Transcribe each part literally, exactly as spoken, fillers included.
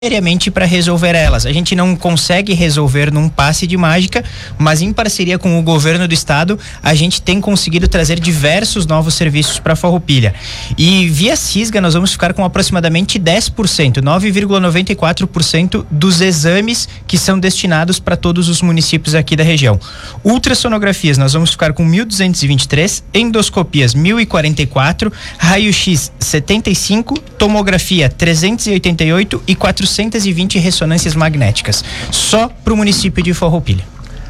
seriamente para resolver elas. A gente não consegue resolver num passe de mágica, mas em parceria com o governo do estado, a gente tem conseguido trazer diversos novos serviços para Farroupilha. E via Cisga nós vamos ficar com aproximadamente dez por cento, nove vírgula noventa e quatro por cento dos exames que são destinados para todos os municípios aqui da região. Ultrassonografias nós vamos ficar com mil duzentos e vinte e três, endoscopias mil e quarenta e quatro, raio-x setenta e cinco, tomografia trezentos e oitenta e oito e quatrocentos e vinte ressonâncias magnéticas, só para o município de Farroupilha.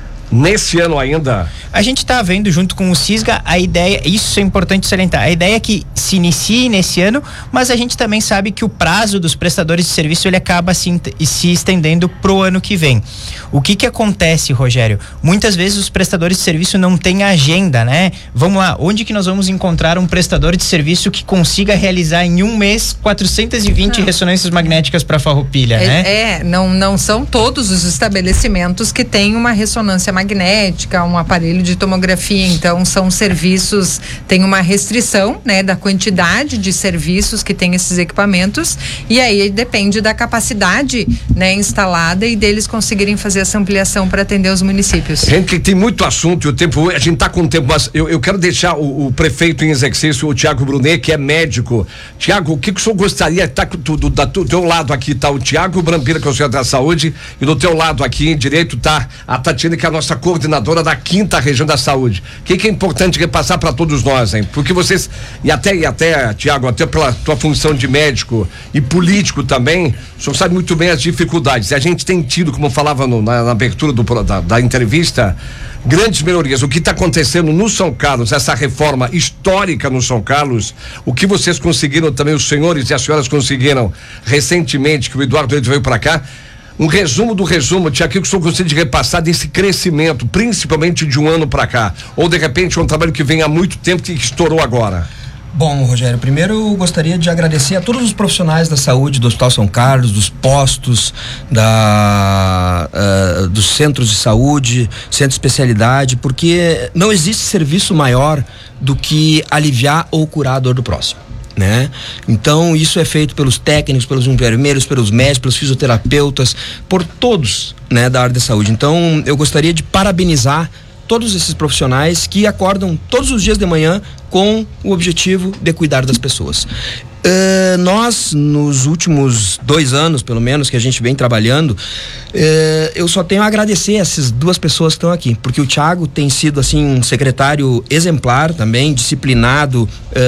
Nesse ano ainda? A gente está vendo junto com o Cisga a ideia, isso é importante salientar, a ideia é que se inicie nesse ano, mas a gente também sabe que o prazo dos prestadores de serviço ele acaba se, se estendendo pro ano que vem. O que que acontece, Rogério? Muitas vezes os prestadores de serviço não têm agenda, né? Vamos lá, onde que nós vamos encontrar um prestador de serviço que consiga realizar em um mês quatrocentas e vinte não. ressonâncias magnéticas para Farroupilha, é, né? É, não, não são todos os estabelecimentos que têm uma ressonância magnética, um aparelho de tomografia, então são serviços, tem uma restrição, né, da quantidade de serviços que tem esses equipamentos, e aí depende da capacidade, né, instalada e deles conseguirem fazer essa ampliação para atender os municípios. Gente, tem muito assunto e o tempo, a gente tá com o tempo, mas eu, eu quero deixar o, o prefeito em exercício, o Tiago Brunet, que é médico. Tiago, o que, que o senhor gostaria, tá do, do, do teu lado aqui tá o Tiago Brambila, que é o senhor da saúde, e do teu lado aqui em direito tá a Tatiana, que é a nossa coordenadora da quinta região da saúde. O que, que é importante repassar para todos nós, hein? Porque vocês, e até, e até, Tiago, até pela tua função de médico e político também, o senhor sabe muito bem as dificuldades. A gente tem tido, como eu falava no, na, na abertura do, da, da entrevista, grandes melhorias. O que está acontecendo no São Carlos, essa reforma histórica no São Carlos, o que vocês conseguiram também, os senhores e as senhoras conseguiram recentemente, que o Eduardo Leite veio para cá. Um resumo do resumo, Tiago, que o senhor gostaria de repassar desse crescimento, principalmente de um ano para cá, ou de repente é um trabalho que vem há muito tempo que estourou agora? Bom, Rogério, primeiro eu gostaria de agradecer a todos os profissionais da saúde do Hospital São Carlos, dos postos, da, uh, dos centros de saúde, centro de especialidade, porque não existe serviço maior do que aliviar ou curar a dor do próximo, né? Então isso é feito pelos técnicos, pelos enfermeiros, pelos médicos, pelos fisioterapeutas, por todos, né, da área da saúde. Então eu gostaria de parabenizar todos esses profissionais que acordam todos os dias de manhã com o objetivo de cuidar das pessoas. Uh, nós, nos últimos dois anos, pelo menos, que a gente vem trabalhando, uh, eu só tenho a agradecer essas duas pessoas que estão aqui, porque o Tiago tem sido, assim, um secretário exemplar também, disciplinado,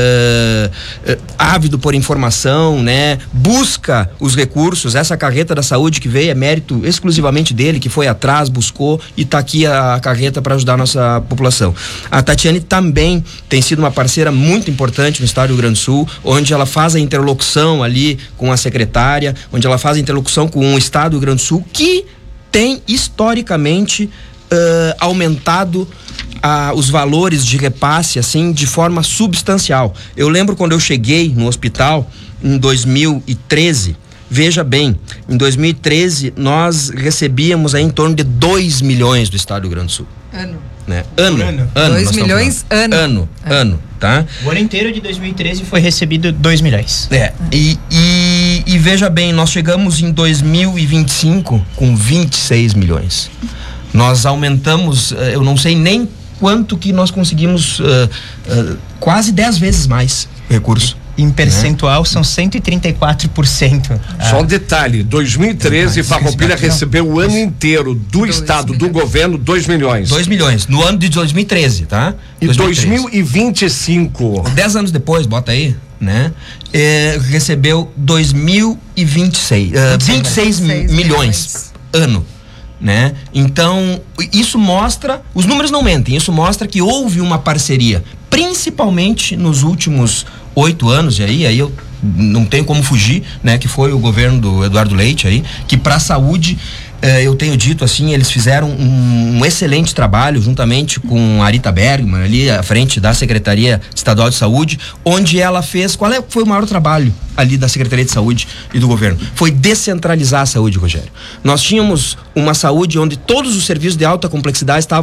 uh, uh, ávido por informação, né? Busca os recursos. Essa carreta da saúde que veio é mérito exclusivamente dele, que foi atrás, buscou, e está aqui a, a carreta para ajudar a nossa população. A Tatiane também tem sido uma parceira muito importante no estado do Rio Grande do Sul, onde ela faz faz a interlocução ali com a secretária, onde ela faz a interlocução com o estado do Rio Grande do Sul, que tem historicamente uh, aumentado uh, os valores de repasse, assim, de forma substancial. Eu lembro quando eu cheguei no hospital em dois mil e treze, veja bem, em dois mil e treze nós recebíamos aí em torno de dois milhões do estado do Rio Grande do Sul. Ano. Né? Ano, ano. ano. dois milhões, ano. Ano, é. ano, tá? O ano inteiro de dois mil e treze foi recebido dois milhões. É, e, e, e veja bem, nós chegamos em dois mil e vinte e cinco com vinte e seis milhões. Nós aumentamos, eu não sei nem quanto que nós conseguimos, uh, uh, quase dez vezes mais recurso. Em percentual, né? São cento e trinta e quatro por cento. Só um detalhe, dois mil e treze, Farroupilha recebeu o ano inteiro do dois estado, milhões. Do governo, dois milhões. dois milhões, no ano de dois mil e treze, tá? E dois mil e vinte e cinco. dez anos depois, bota aí, né? É, recebeu dois mil e vinte e seis, uh, vinte e seis milhões, milhões ano. Né? Então, isso mostra, os números não mentem, isso mostra que houve uma parceria, principalmente nos últimos oito anos, e aí, aí eu não tenho como fugir, né? Que foi o governo do Eduardo Leite aí, que para a saúde, eh, eu tenho dito assim, eles fizeram um, um excelente trabalho juntamente com a Arita Bergman, ali à frente da Secretaria Estadual de Saúde, onde ela fez, qual é, foi o maior trabalho ali da Secretaria de Saúde e do governo? Foi descentralizar a saúde, Rogério. Nós tínhamos uma saúde onde todos os serviços de alta complexidade estavam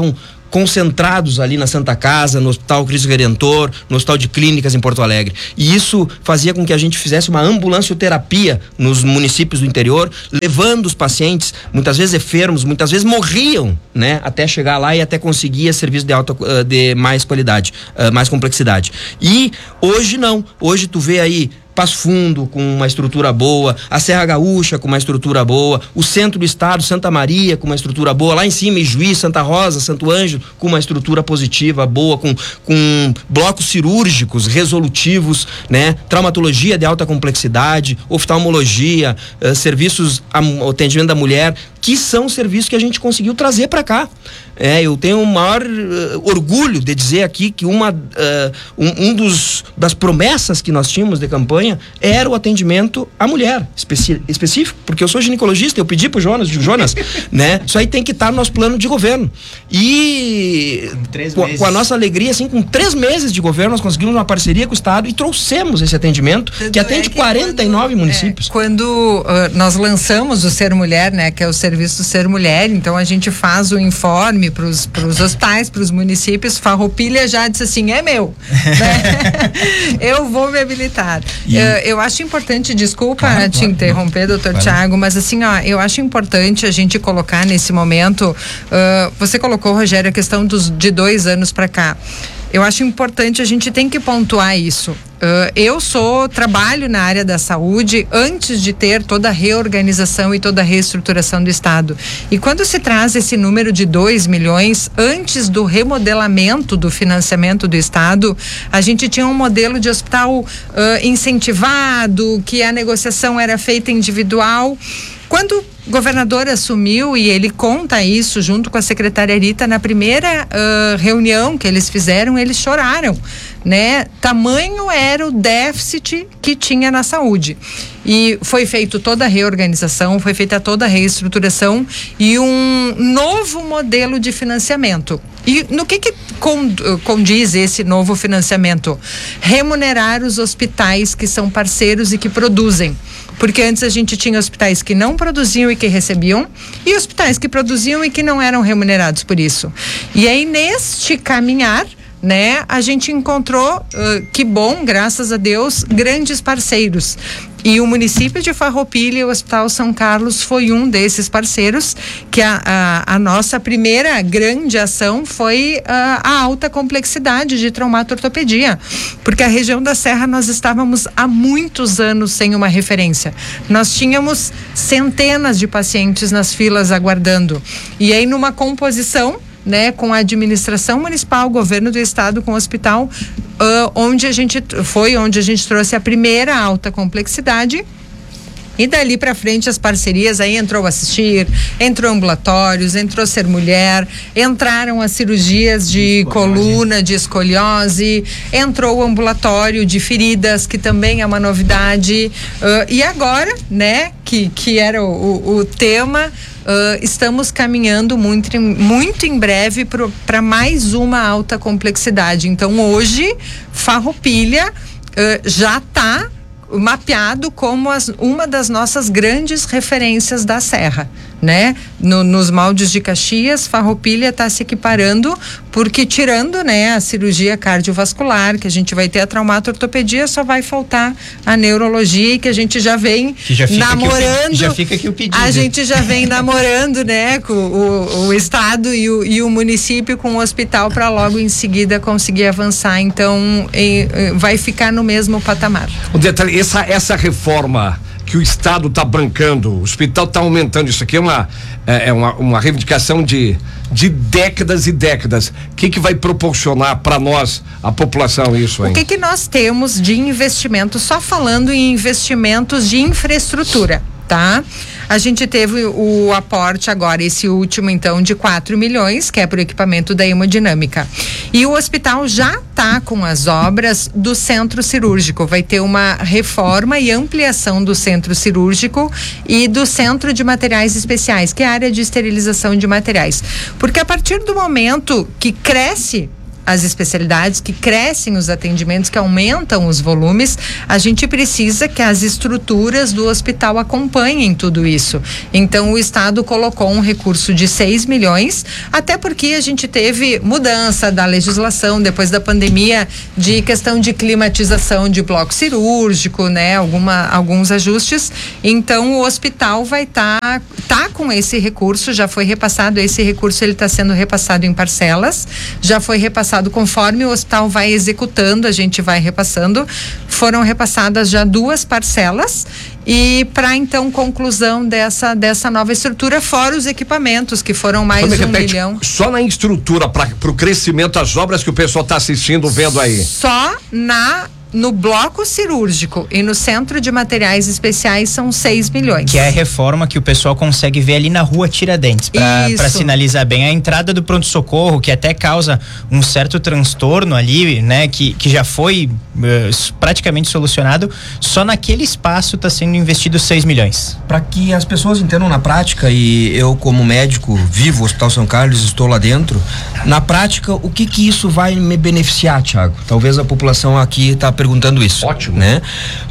concentrados ali na Santa Casa, no Hospital Cristo Redentor, no Hospital de Clínicas em Porto Alegre. E isso fazia com que a gente fizesse uma ambulancioterapia nos municípios do interior, levando os pacientes, muitas vezes enfermos, muitas vezes morriam, né? Até chegar lá e até conseguir serviço de alta, de mais qualidade, mais complexidade. E hoje não. Hoje tu vê aí Passo Fundo com uma estrutura boa, a Serra Gaúcha com uma estrutura boa, o centro do estado, Santa Maria com uma estrutura boa, lá em cima Ijuí, Santa Rosa, Santo Ângelo com uma estrutura positiva, boa, com, com blocos cirúrgicos resolutivos, né? Traumatologia de alta complexidade, oftalmologia, uh, serviços, a, atendimento da mulher, que são serviços que a gente conseguiu trazer para cá. É, eu tenho o maior uh, orgulho de dizer aqui que uma, uh, um, um dos das promessas que nós tínhamos de campanha era o atendimento à mulher, especi, específico, porque eu sou ginecologista, eu pedi pro Jonas, Jonas, né? Isso aí tem que estar no nosso plano de governo. E com, com a nossa alegria, assim, com três meses de governo, nós conseguimos uma parceria com o Estado e trouxemos esse atendimento, Tanto que atende é que quarenta e nove quando, municípios. É, quando uh, nós lançamos o Ser Mulher, né, que é o serviço Ser Mulher, então a gente faz o informe para os hospitais, para os municípios. Farroupilha já disse assim, é meu, né? Eu vou me habilitar. E... Eu, eu acho importante, desculpa claro, te claro, interromper, doutor claro. Tiago, mas assim, ó, eu acho importante a gente colocar nesse momento, uh, você colocou, Rogério, a questão dos, de dois anos para cá. Eu acho importante, a gente tem que pontuar isso. Uh, eu sou, trabalho na área da saúde antes de ter toda a reorganização e toda a reestruturação do Estado. E quando se traz esse número de dois milhões, antes do remodelamento do financiamento do Estado, a gente tinha um modelo de hospital uh, incentivado, que a negociação era feita individual. Quando o governador assumiu, e ele conta isso junto com a secretária Rita, na primeira uh, reunião que eles fizeram, eles choraram, né? Tamanho era o déficit que tinha na saúde. E foi feito toda a reorganização, foi feita toda a reestruturação e um novo modelo de financiamento. E no que que condiz esse novo financiamento? Remunerar os hospitais que são parceiros e que produzem. Porque antes a gente tinha hospitais que não produziam e que recebiam, e hospitais que produziam e que não eram remunerados por isso. E aí, neste caminhar, né, a gente encontrou, uh, que bom, graças a Deus, grandes parceiros. E o município de Farroupilha e o Hospital São Carlos foi um desses parceiros, que a, a, a nossa primeira grande ação foi a, a alta complexidade de traumato-ortopedia, porque a região da Serra nós estávamos há muitos anos sem uma referência. Nós tínhamos centenas de pacientes nas filas aguardando. E aí, numa composição, né, com a administração municipal, governo do estado, com o hospital, uh, onde a gente foi, onde a gente trouxe a primeira alta complexidade. E dali para frente as parcerias, aí entrou o Assistir, entrou ambulatórios, entrou Ser Mulher, entraram as cirurgias de coluna, de escoliose, entrou o ambulatório de feridas, que também é uma novidade. Uh, e agora, né, que, que era o, o, o tema, uh, estamos caminhando muito, muito em breve para mais uma alta complexidade. Então hoje, Farroupilha uh, já está mapeado como as, uma das nossas grandes referências da Serra, né? No, nos moldes de Caxias, Farroupilha está se equiparando, porque tirando, né, a cirurgia cardiovascular, que a gente vai ter a traumato-ortopedia, só vai faltar a neurologia, e que a gente já vem já namorando. Aqui, já fica aqui o pedido. A gente já vem namorando, né, com o, o estado e o, e o município com o hospital, para logo em seguida conseguir avançar. Então, e, e, vai ficar no mesmo patamar. O detalhe, essa, essa reforma que o Estado está bancando, o hospital está aumentando, isso aqui é uma, é, é uma, uma reivindicação de, de décadas e décadas. O que que vai proporcionar para nós, a população, isso aí? O que que nós temos de investimento, só falando em investimentos de infraestrutura, tá? A gente teve o aporte agora, esse último então, de quatro milhões, que é para o equipamento da hemodinâmica. E o hospital já está com as obras do centro cirúrgico. Vai ter uma reforma e ampliação do centro cirúrgico e do centro de materiais especiais, que é a área de esterilização de materiais. Porque a partir do momento que cresce as especialidades, que crescem os atendimentos, que aumentam os volumes, a gente precisa que as estruturas do hospital acompanhem tudo isso. Então o Estado colocou um recurso de seis milhões, até porque a gente teve mudança da legislação depois da pandemia, de questão de climatização de bloco cirúrgico, né? Alguma, alguns ajustes. Então o hospital vai estar tá, tá com esse recurso, já foi repassado, esse recurso ele está sendo repassado em parcelas, já foi repassado conforme o hospital vai executando, a gente vai repassando. Foram repassadas já duas parcelas e para então conclusão dessa dessa nova estrutura, fora os equipamentos que foram mais Só um repete, milhão. Só na estrutura para o crescimento das obras que o pessoal está assistindo, vendo aí. Só na no bloco cirúrgico e no centro de materiais especiais são seis milhões. Que é a reforma que o pessoal consegue ver ali na rua Tiradentes, para sinalizar bem a entrada do pronto-socorro, que até causa um certo transtorno ali, né, que, que já foi uh, praticamente solucionado. Só naquele espaço está sendo investido seis milhões. Para que as pessoas entendam na prática, e eu como médico vivo o Hospital São Carlos, estou lá dentro, na prática, o que que isso vai me beneficiar, Thiago? Talvez a população aqui está perguntando isso. Ótimo. Né?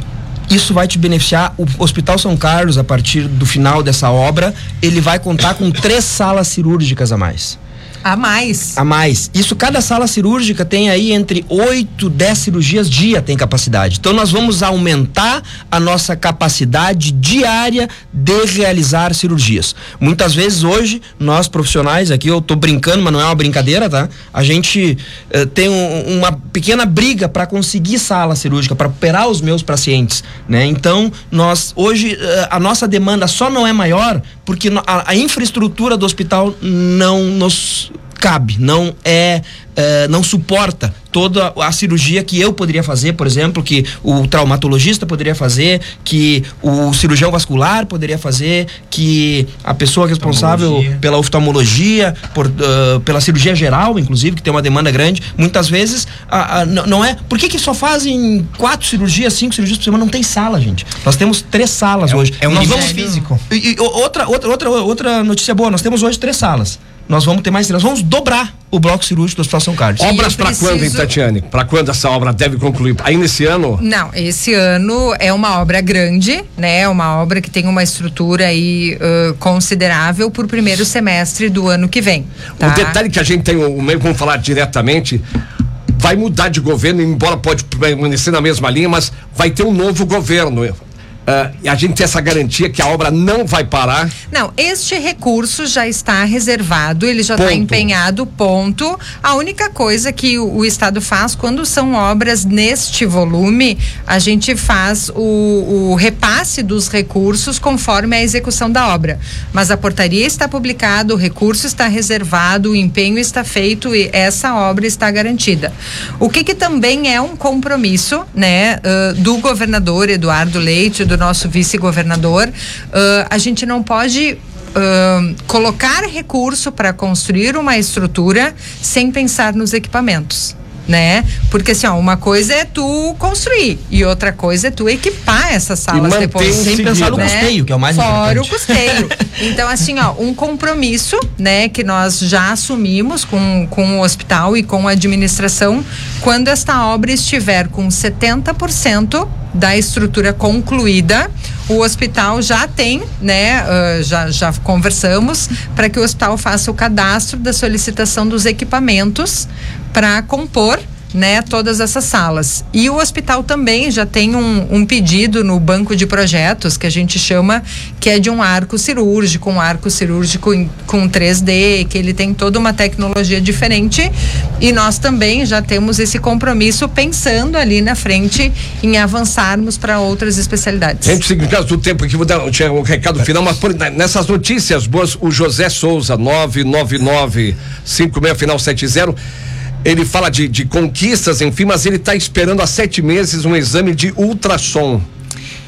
Isso vai te beneficiar. O Hospital São Carlos, a partir do final dessa obra, ele vai contar com três salas cirúrgicas a mais. A mais. A mais. Isso, cada sala cirúrgica tem aí entre oito, dez cirurgias dia tem capacidade. Então nós vamos aumentar a nossa capacidade diária de realizar cirurgias. Muitas vezes hoje, nós profissionais, aqui eu tô brincando, mas não é uma brincadeira, tá? A gente uh, tem um, uma pequena briga para conseguir sala cirúrgica, para operar os meus pacientes, né? Então, nós, hoje, uh, a nossa demanda só não é maior porque a, a infraestrutura do hospital não nos cabe, não é, é, não suporta toda a cirurgia que eu poderia fazer, por exemplo, que o traumatologista poderia fazer, que o cirurgião vascular poderia fazer, que a pessoa responsável pela oftalmologia, por, uh, pela cirurgia geral, inclusive, que tem uma demanda grande, muitas vezes a, a, não, não é. Por que que só fazem quatro cirurgias, cinco cirurgias por semana? Não tem sala, gente. Nós temos três salas é, hoje. É um nós limite vamos, físico. E, e, outra, outra, outra, outra notícia boa, nós temos hoje três salas. Nós vamos ter mais, nós vamos dobrar o bloco cirúrgico do Hospital São Carlos. Obras para preciso... quando, hein, Tatiane? Para quando essa obra deve concluir? Aí nesse ano? Não, esse ano é uma obra grande, né? Uma obra que tem uma estrutura aí uh, considerável por primeiro semestre do ano que vem. Tá? O detalhe que a gente tem, o meio, vamos falar diretamente, vai mudar de governo, embora pode permanecer na mesma linha, mas vai ter um novo governo. Uh, a gente tem essa garantia que a obra não vai parar? Não, este recurso já está reservado, ele já está empenhado, ponto. A única coisa que o, o Estado faz quando são obras neste volume, a gente faz o, o repasse dos recursos conforme a execução da obra. Mas a portaria está publicada, o recurso está reservado, o empenho está feito e essa obra está garantida. O que que também é um compromisso, né, uh, do governador Eduardo Leite, do nosso vice-governador, uh, a gente não pode uh, colocar recurso para construir uma estrutura sem pensar nos equipamentos, né? Porque assim, ó, uma coisa é tu construir e outra coisa é tu equipar essas salas depois. Sem pensar no né? custeio, que é o mais Fora importante. o custeio. Então, assim, ó, um compromisso, né, que nós já assumimos com, com o hospital e com a administração, quando esta obra estiver com setenta por cento da estrutura concluída, o hospital já tem, né, uh, já, já conversamos para que o hospital faça o cadastro da solicitação dos equipamentos para compor, né, todas essas salas. E o hospital também já tem um, um pedido no banco de projetos, que a gente chama, que é de um arco cirúrgico, um arco cirúrgico em, com três D, que ele tem toda uma tecnologia diferente, e nós também já temos esse compromisso pensando ali na frente em avançarmos para outras especialidades. Gente, seguinte, caso do tempo aqui, vou dar um, um recado final, mas por, nessas notícias boas, o José Souza, nove nove nove cinco seis final sete zero, ele fala de, de conquistas, enfim, mas ele está esperando há sete meses um exame de ultrassom.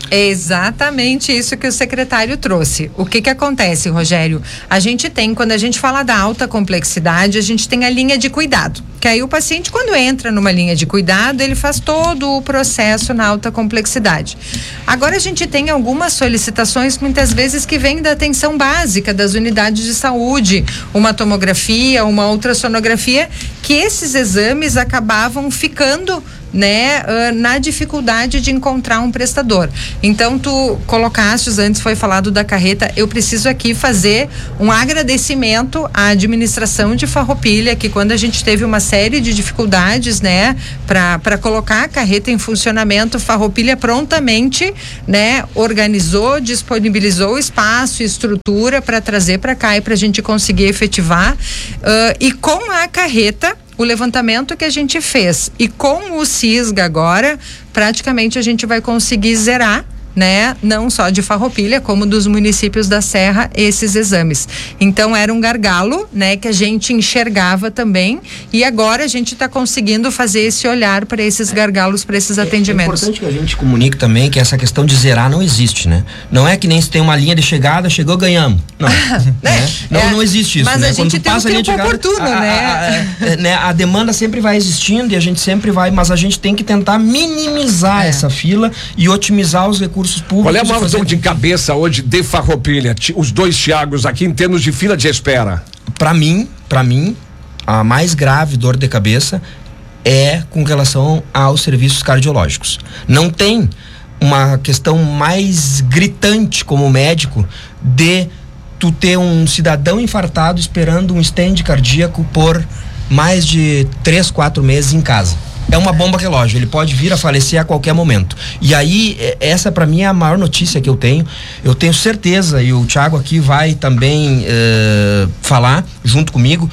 É exatamente isso que o secretário trouxe. O que que acontece, Rogério? A gente tem, quando a gente fala da alta complexidade, a gente tem a linha de cuidado. Que aí o paciente, quando entra numa linha de cuidado, ele faz todo o processo na alta complexidade. Agora a gente tem algumas solicitações, muitas vezes, que vêm da atenção básica das unidades de saúde, uma tomografia, uma ultrassonografia, que esses exames acabavam ficando, né, uh, na dificuldade de encontrar um prestador. Então, tu colocaste, antes foi falado da carreta, eu preciso aqui fazer um agradecimento à administração de Farroupilha, que quando a gente teve uma série de dificuldades, né, para para colocar a carreta em funcionamento, Farroupilha prontamente, né, organizou, disponibilizou espaço e estrutura para trazer para cá e para a gente conseguir efetivar, uh, e com a carreta, o levantamento que a gente fez e com o CISGA agora, praticamente a gente vai conseguir zerar, né? Não só de Farroupilha, como dos municípios da Serra, esses exames. Então era um gargalo, né? Que a gente enxergava também, e agora a gente está conseguindo fazer esse olhar para esses gargalos, para esses atendimentos. É importante que a gente comunique também que essa questão de zerar não existe, né? Não é que nem se tem uma linha de chegada, chegou, ganhamos. Não, né? não, é, não existe isso, mas né? a gente tem um tempo chegada, oportuno, a, né? A, a, a, né? A demanda sempre vai existindo e a gente sempre vai, mas a gente tem que tentar minimizar é. essa fila e otimizar os recursos públicos. Qual é a maior dor de cabeça hoje de Farroupilha, os dois Thiagos aqui em termos de fila de espera? Para mim, para mim, a mais grave dor de cabeça é com relação aos serviços cardiológicos. Não tem uma questão mais gritante como médico de tu ter um cidadão infartado esperando um stent cardíaco por mais de três, quatro meses em casa. É uma bomba relógio, ele pode vir a falecer a qualquer momento. E aí, essa para mim é a maior notícia que eu tenho. Eu tenho certeza, e o Thiago aqui vai também uh, falar junto comigo,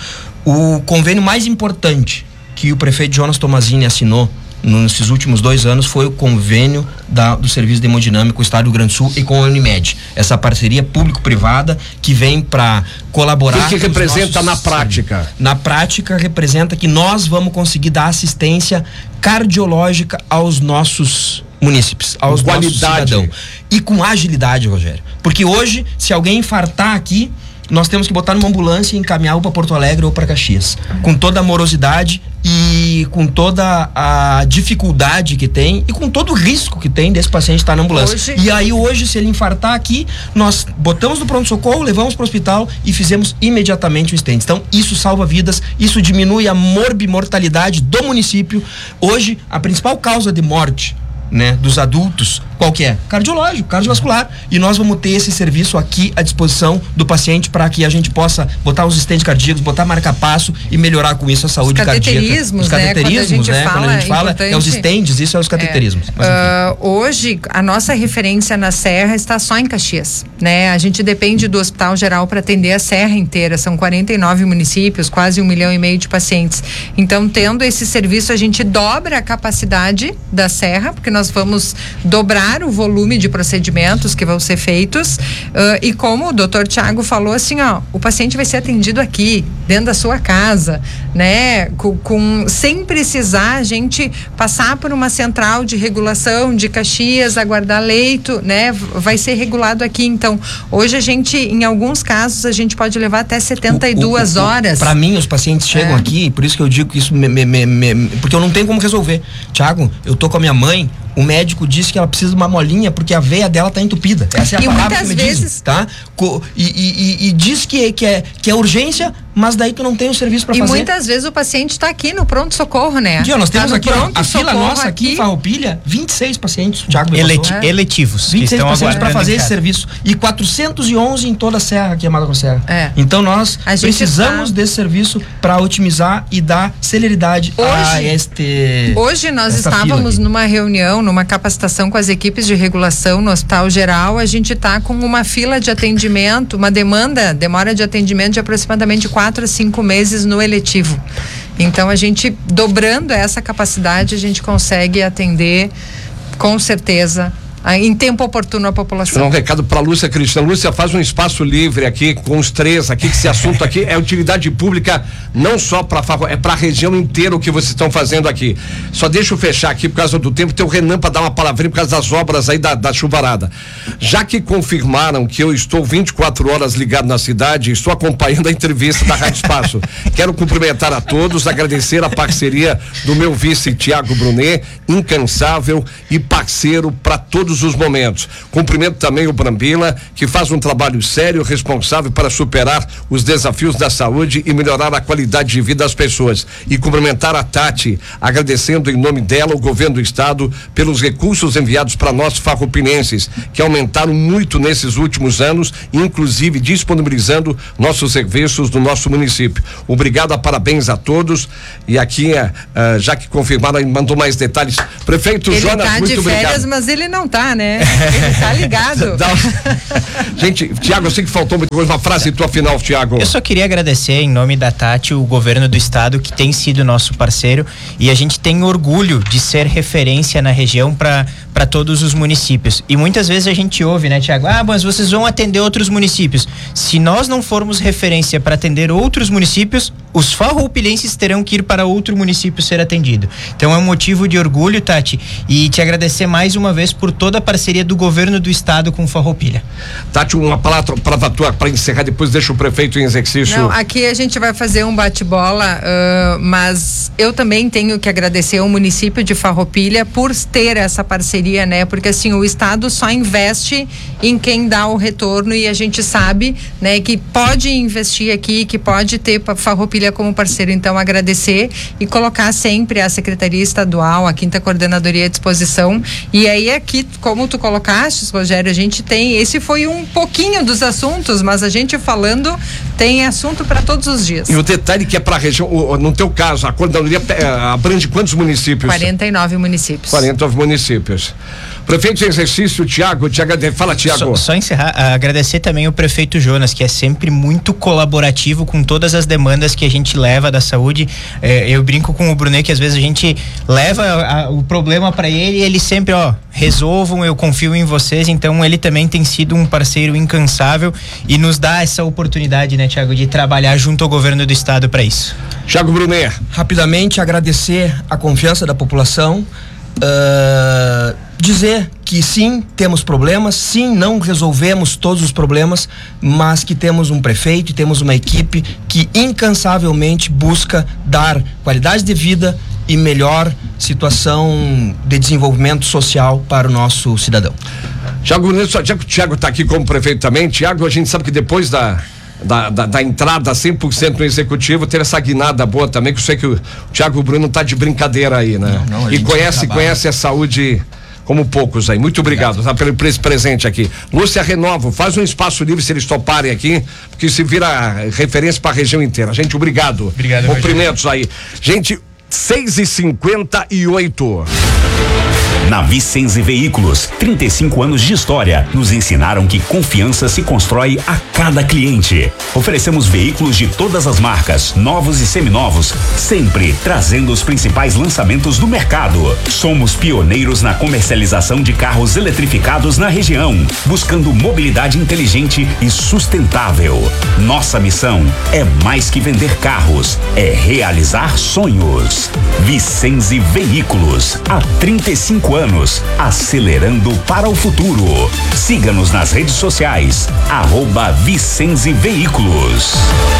o convênio mais importante que o prefeito Jonas Tomazini assinou nesses últimos dois anos foi o convênio da, do serviço de hemodinâmica com o Estado do Rio Grande do Sul e com a Unimed. Essa parceria público-privada que vem para colaborar. O que, que representa na prática? Na prática representa que nós vamos conseguir dar assistência cardiológica aos nossos munícipes, aos nossos cidadãos. E com agilidade, Rogério. Porque hoje, se alguém infartar aqui, nós temos que botar numa ambulância e encaminhá-lo para Porto Alegre ou para Caxias. Com toda a morosidade e com toda a dificuldade que tem e com todo o risco que tem desse paciente estar na ambulância. Hoje... E aí hoje, se ele infartar aqui, nós botamos no pronto-socorro, levamos para o hospital e fizemos imediatamente o stent. Então, isso salva vidas, isso diminui a morbimortalidade do município. Hoje, a principal causa de morte, né, dos adultos, qual que é? Cardiológico, cardiovascular. E nós vamos ter esse serviço aqui à disposição do paciente para que a gente possa botar os stents cardíacos, botar marca-passo e melhorar com isso a saúde cardíaca. Os cateterismos, né? Quando a gente fala, é os stents, isso é os cateterismos. É. Uh, hoje, a nossa referência na Serra está só em Caxias, né? A gente depende do Hospital Geral para atender a Serra inteira. São quarenta e nove municípios, quase um milhão e meio de pacientes. Então, tendo esse serviço, a gente dobra a capacidade da Serra, porque nós vamos dobrar o volume de procedimentos que vão ser feitos, uh, e como o doutor Thiago falou, assim, ó, o paciente vai ser atendido aqui, dentro da sua casa, né, com, com sem precisar a gente passar por uma central de regulação de Caxias, aguardar leito, né, vai ser regulado aqui. Então, hoje a gente, em alguns casos, a gente pode levar até setenta e duas o, o, o, horas. Para mim, os pacientes chegam é. aqui, por isso que eu digo que isso me, me, me, me, porque eu não tenho como resolver. Thiago, eu tô com a minha mãe, o médico disse que ela precisa de uma molinha porque a veia dela tá entupida. Essa é a e palavra que me vezes... diz, tá? E, e, e, e diz que, que, é, que é urgência, mas daí tu não tem o serviço para fazer. E muitas vezes o paciente está aqui no pronto-socorro, né? Aqui, ó, nós tá temos aqui, ó, a fila nossa aqui, aqui em Farroupilha, vinte e seis pacientes, o Thiago Eleti é. eletivos. vinte e seis pacientes para fazer esse serviço. E quatrocentos e onze em toda a Serra, aqui, Amada com Serra. É. Então nós precisamos tá... desse serviço para otimizar e dar celeridade hoje, a este. Hoje nós estávamos numa reunião, numa capacitação com as equipes de regulação no Hospital Geral. A gente está com uma fila de atendimento, uma demanda, demora de atendimento de aproximadamente quatro a cinco meses no eletivo. Então a gente, dobrando essa capacidade, a gente consegue atender com certeza em tempo oportuno a população. Um recado para Lúcia Cristina. Lúcia, faz um espaço livre aqui com os três aqui, que esse assunto aqui é utilidade pública não só para é para a região inteira o que vocês estão fazendo aqui. Só deixa eu fechar aqui por causa do tempo, tem o Renan para dar uma palavrinha por causa das obras aí da, da chuvarada. Já que confirmaram que eu estou vinte e quatro horas ligado na cidade, estou acompanhando a entrevista da Rádio Espaço. Quero cumprimentar a todos, agradecer a parceria do meu vice Tiago Brunet, incansável e parceiro para todos os momentos. Cumprimento também o Brambila, que faz um trabalho sério, responsável para superar os desafios da saúde e melhorar a qualidade de vida das pessoas. E cumprimentar a Tati, agradecendo em nome dela o governo do estado pelos recursos enviados para nós farroupilhenses, que aumentaram muito nesses últimos anos, inclusive disponibilizando nossos serviços no nosso município. Obrigado, parabéns a todos. E aqui, uh, já que confirmaram, mandou mais detalhes. Prefeito ele Jonas, tá muito de obrigado. Férias, mas ele não tá, né? Ele tá ligado. Gente, Tiago, eu sei que faltou uma frase tua final, Tiago. Eu só queria agradecer em nome da Tati o governo do estado, que tem sido nosso parceiro, e a gente tem orgulho de ser referência na região para para todos os municípios. E muitas vezes a gente ouve, né, Tiago? Ah, mas vocês vão atender outros municípios. Se nós não formos referência para atender outros municípios, os farroupilhenses terão que ir para outro município ser atendido. Então é um motivo de orgulho, Tati, e te agradecer mais uma vez por toda a parceria do governo do estado com Farroupilha. Tati, uma palavra para tua para encerrar, depois deixa o prefeito em exercício. Não, aqui a gente vai fazer um bate-bola, uh, mas eu também tenho que agradecer ao município de Farroupilha por ter essa parceria, né? Porque assim, o estado só investe em quem dá o retorno, e a gente sabe, né, que pode investir aqui, que pode ter Farroupilha como parceiro. Então agradecer e colocar sempre a Secretaria Estadual, a Quinta Coordenadoria à disposição. E aí aqui, como tu colocaste, Rogério, a gente tem, esse foi um pouquinho dos assuntos, mas a gente falando tem assunto para todos os dias. E o detalhe que é para a região, no teu caso, a coordenadoria abrange quantos municípios? quarenta e nove municípios. quarenta e nove municípios. Prefeito de exercício, Tiago, fala, Tiago. Só, só encerrar, agradecer também o prefeito Jonas, que é sempre muito colaborativo com todas as demandas que a gente leva da saúde. É, eu brinco com o Brunet que às vezes a gente leva a, o problema para ele e ele sempre, ó, resolvam, eu confio em vocês. Então ele também tem sido um parceiro incansável e nos dá essa oportunidade, né, Tiago, de trabalhar junto ao governo do estado para isso. Tiago Brunet. Rapidamente agradecer a confiança da população. Uh, dizer que sim, temos problemas, sim, não resolvemos todos os problemas, mas que temos um prefeito e temos uma equipe que incansavelmente busca dar qualidade de vida e melhor situação de desenvolvimento social para o nosso cidadão. Tiago, já que o Tiago está aqui como prefeito também, Tiago, a gente sabe que depois da Da, da, da entrada cem por cento no executivo, ter essa guinada boa também, que eu sei que o Tiago Bruno tá de brincadeira aí, né? Não, não, e conhece, conhece a saúde como poucos aí. Muito obrigado, obrigado. Tá, pelo esse presente aqui. Lúcia Renovo, faz um espaço livre se eles toparem aqui, porque se vira referência para a região inteira. Gente, obrigado. Obrigado. Cumprimentos aí. Gente, seis e cinquenta e oito. Na Vicenzi Veículos, trinta e cinco anos de história, nos ensinaram que confiança se constrói a cada cliente. Oferecemos veículos de todas as marcas, novos e seminovos, sempre trazendo os principais lançamentos do mercado. Somos pioneiros na comercialização de carros eletrificados na região, buscando mobilidade inteligente e sustentável. Nossa missão é mais que vender carros, é realizar sonhos. Vicenzi Veículos, há trinta e cinco anos, acelerando para o futuro. Siga-nos nas redes sociais, arroba Vicenzi Veículos.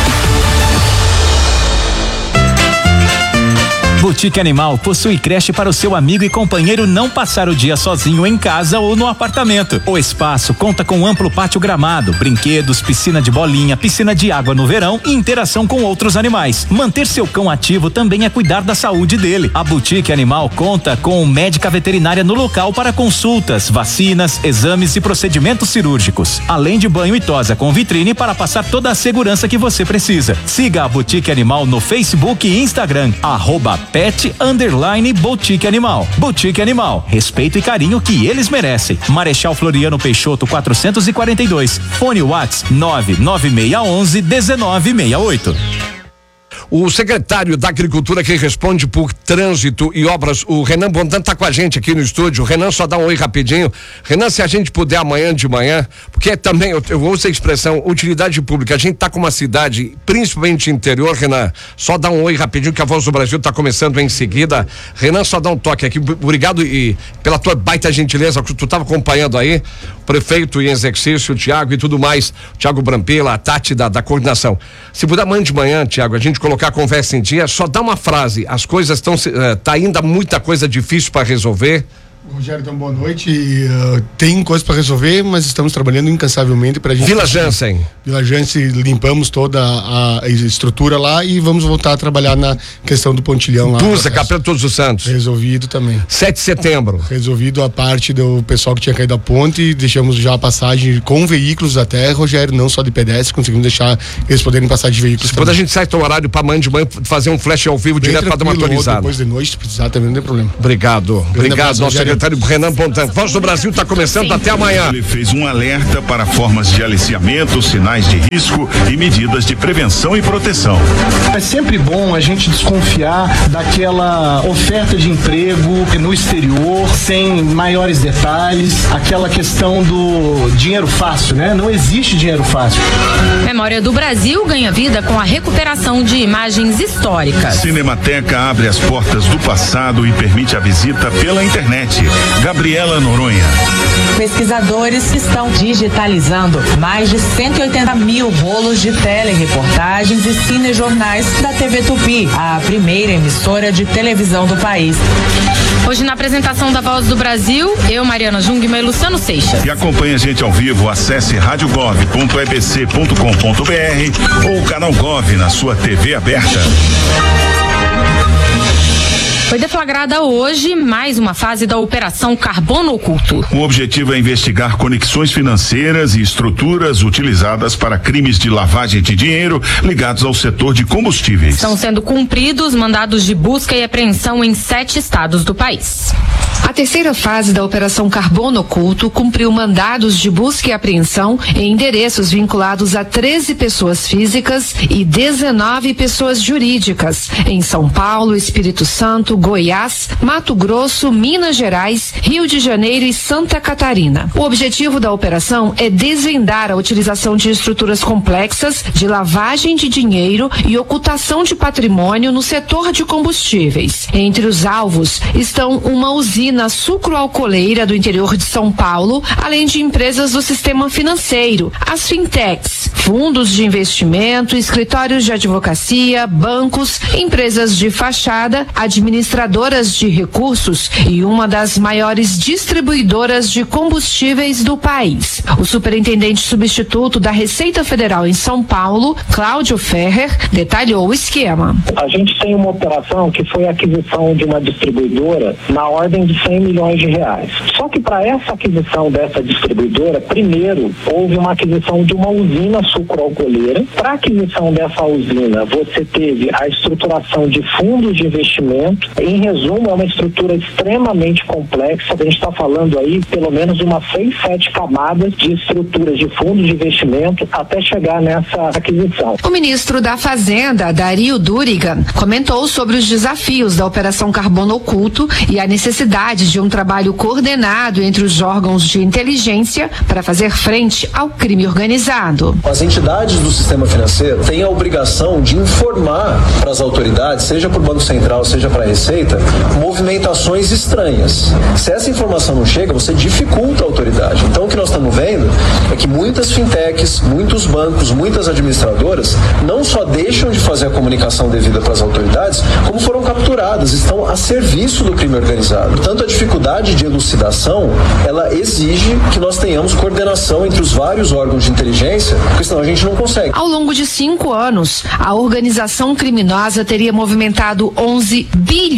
Boutique Animal possui creche para o seu amigo e companheiro não passar o dia sozinho em casa ou no apartamento. O espaço conta com amplo pátio gramado, brinquedos, piscina de bolinha, piscina de água no verão e interação com outros animais. Manter seu cão ativo também é cuidar da saúde dele. A Boutique Animal conta com médica veterinária no local para consultas, vacinas, exames e procedimentos cirúrgicos, além de banho e tosa com vitrine para passar toda a segurança que você precisa. Siga a Boutique Animal no Facebook e Instagram, arroba Pet Underline Boutique Animal. Boutique Animal, respeito e carinho que eles merecem. Marechal Floriano Peixoto quatrocentos e quarenta e dois. Fone Whats nove nove seis um um, um nove seis oito. O secretário da Agricultura que responde por trânsito e obras, o Renan Bondan, tá com a gente aqui no estúdio. O Renan, só dá um oi rapidinho. Renan, se a gente puder amanhã de manhã, porque também, eu, eu uso a expressão utilidade pública, a gente tá com uma cidade, principalmente interior, Renan, só dá um oi rapidinho que a Voz do Brasil tá começando em seguida. Renan, só dá um toque aqui. Obrigado e pela tua baita gentileza que tu tava acompanhando aí, o prefeito em exercício, o Tiago e tudo mais, o Tiago Brampila, a Tati da, da coordenação. Se puder amanhã de manhã, Tiago, a gente colocar a conversa em dia, só dá uma frase, as coisas estão, uh, tá ainda muita coisa difícil para resolver. Rogério, então boa noite. Uh, tem coisa para resolver, mas estamos trabalhando incansavelmente para a gente. Vila Jansen. Vila Jansen, limpamos toda a, a estrutura lá e vamos voltar a trabalhar na questão do pontilhão lá. Busa, Capela Todos os Santos. Resolvido também. sete de setembro. Resolvido a parte do pessoal que tinha caído da ponte, deixamos já a passagem com veículos até, Rogério, não só de pedestre, conseguimos deixar eles poderem passar de veículos. Quando a gente sai do horário para amanhã de manhã fazer um flash ao vivo bem direto para dar uma atualizada. Depois de noite, se precisar também não tem problema. Obrigado. Obrigado, nosso secretário Renan Bondan. Voz do Brasil está começando, até amanhã. Ele fez um alerta para formas de aliciamento, sinais de risco e medidas de prevenção e proteção. É sempre bom a gente desconfiar daquela oferta de emprego no exterior, sem maiores detalhes, aquela questão do dinheiro fácil, né? Não existe dinheiro fácil. Memória do Brasil ganha vida com a recuperação de imagens históricas. Cinemateca abre as portas do passado e permite a visita pela internet. Gabriela Noronha. Pesquisadores estão digitalizando mais de cento e oitenta mil rolos de telereportagens e cinejornais da T V Tupi, a primeira emissora de televisão do país. Hoje na apresentação da Voz do Brasil, eu, Mariana Jungmann e Luciano Seixas. E acompanhe a gente ao vivo, acesse rádio gov ponto e b c ponto com ponto b r ou o canal Gov na sua T V aberta. Foi deflagrada hoje mais uma fase da Operação Carbono Oculto. O objetivo é investigar conexões financeiras e estruturas utilizadas para crimes de lavagem de dinheiro ligados ao setor de combustíveis. Estão sendo cumpridos mandados de busca e apreensão em sete estados do país. A terceira fase da Operação Carbono Oculto cumpriu mandados de busca e apreensão em endereços vinculados a treze pessoas físicas e dezenove pessoas jurídicas em São Paulo, Espírito Santo, Goiás, Mato Grosso, Minas Gerais, Rio de Janeiro e Santa Catarina. O objetivo da operação é desvendar a utilização de estruturas complexas de lavagem de dinheiro e ocultação de patrimônio no setor de combustíveis. Entre os alvos estão uma usina sucroalcooleira do interior de São Paulo, além de empresas do sistema financeiro, as fintechs, fundos de investimento, escritórios de advocacia, bancos, empresas de fachada, administradoras de recursos e uma das maiores distribuidoras de combustíveis do país. O superintendente substituto da Receita Federal em São Paulo, Cláudio Ferrer, detalhou o esquema. A gente tem uma operação que foi a aquisição de uma distribuidora na ordem de cem milhões de reais. Só que para essa aquisição dessa distribuidora, primeiro houve uma aquisição de uma usina sucroalcooleira. Para a aquisição dessa usina, você teve a estruturação de fundos de investimento. Em resumo, é uma estrutura extremamente complexa. A gente está falando aí pelo menos de umas seis, sete camadas de estruturas de fundos de investimento até chegar nessa aquisição. O ministro da Fazenda, Dario Durigan, comentou sobre os desafios da Operação Carbono Oculto e a necessidade de um trabalho coordenado entre os órgãos de inteligência para fazer frente ao crime organizado. As entidades do sistema financeiro têm a obrigação de informar para as autoridades, seja para o Banco Central, seja para a Receita, movimentações estranhas. Se essa informação não chega, você dificulta a autoridade. Então, o que nós estamos vendo é que muitas fintechs, muitos bancos, muitas administradoras não só deixam de fazer a comunicação devida para as autoridades, como foram capturadas, estão a serviço do crime organizado. Portanto, a dificuldade de elucidação, ela exige que nós tenhamos coordenação entre os vários órgãos de inteligência, porque senão a gente não consegue. Ao longo de cinco anos, a organização criminosa teria movimentado onze bilhões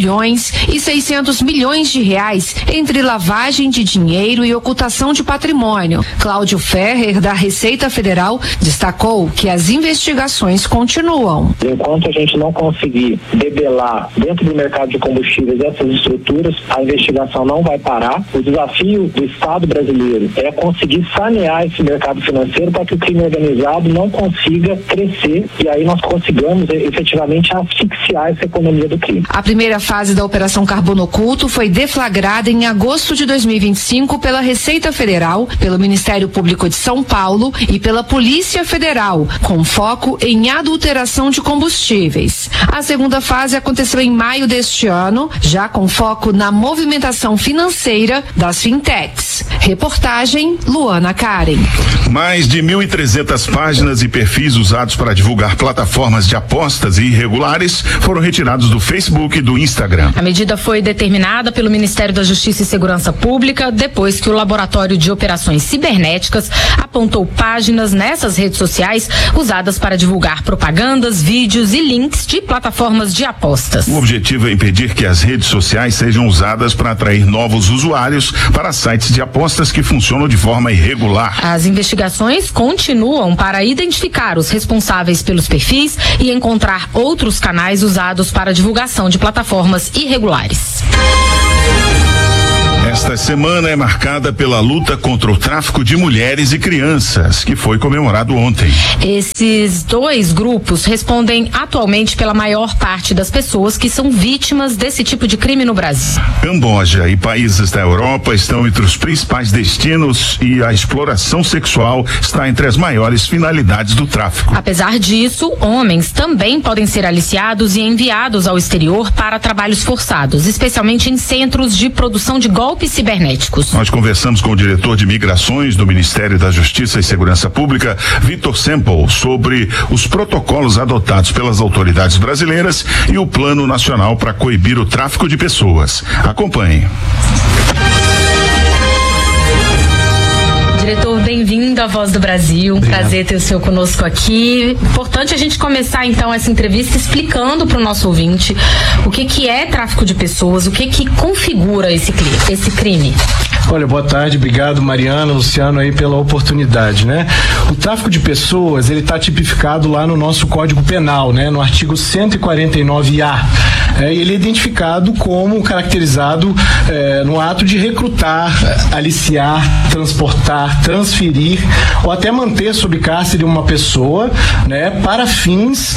bilhões e seiscentos milhões de reais entre lavagem de dinheiro e ocultação de patrimônio. Cláudio Ferrer, da Receita Federal, destacou que as investigações continuam. Enquanto a gente não conseguir debelar dentro do mercado de combustíveis essas estruturas, a investigação não vai parar. O desafio do Estado brasileiro é conseguir sanear esse mercado financeiro para que o crime organizado não consiga crescer e aí nós consigamos efetivamente asfixiar essa economia do crime. A primeira fase da Operação Carbono Oculto foi deflagrada em agosto de dois mil e vinte e cinco pela Receita Federal, pelo Ministério Público de São Paulo e pela Polícia Federal, com foco em adulteração de combustíveis. A segunda fase aconteceu em maio deste ano, já com foco na movimentação financeira das fintechs. Reportagem Luana Karen. Mais de mil e trezentas páginas e perfis usados para divulgar plataformas de apostas irregulares foram retirados do Facebook e do Instagram. A medida foi determinada pelo Ministério da Justiça e Segurança Pública depois que o Laboratório de Operações Cibernéticas apontou páginas nessas redes sociais usadas para divulgar propagandas, vídeos e links de plataformas de apostas. O objetivo é impedir que as redes sociais sejam usadas para atrair novos usuários para sites de apostas que funcionam de forma irregular. As investigações continuam para identificar os responsáveis pelos perfis e encontrar outros canais usados para divulgação de plataformas irregulares. Esta semana é marcada pela luta contra o tráfico de mulheres e crianças, que foi comemorado ontem. Esses dois grupos respondem atualmente pela maior parte das pessoas que são vítimas desse tipo de crime no Brasil. Camboja e países da Europa estão entre os principais destinos e a exploração sexual está entre as maiores finalidades do tráfico. Apesar disso, homens também podem ser aliciados e enviados ao exterior para trabalhos forçados, especialmente em centros de produção de golpes cibernéticos. Nós conversamos com o diretor de migrações do Ministério da Justiça e Segurança Pública, Vitor Semple, sobre os protocolos adotados pelas autoridades brasileiras e o Plano Nacional para coibir o tráfico de pessoas. Acompanhe. Diretor, bem-vindo à Voz do Brasil. Um prazer ter o senhor conosco aqui. Importante a gente começar então essa entrevista explicando para o nosso ouvinte o que que é tráfico de pessoas, o que que configura esse crime. Esse crime. Olha, boa tarde, obrigado Mariana, Luciano aí pela oportunidade, né? O tráfico de pessoas, ele está tipificado lá no nosso Código Penal, né? No artigo cento e quarenta e nove A. É, ele é identificado como caracterizado é, no ato de recrutar, aliciar, transportar, transferir ou até manter sob cárcere uma pessoa, né? Para fins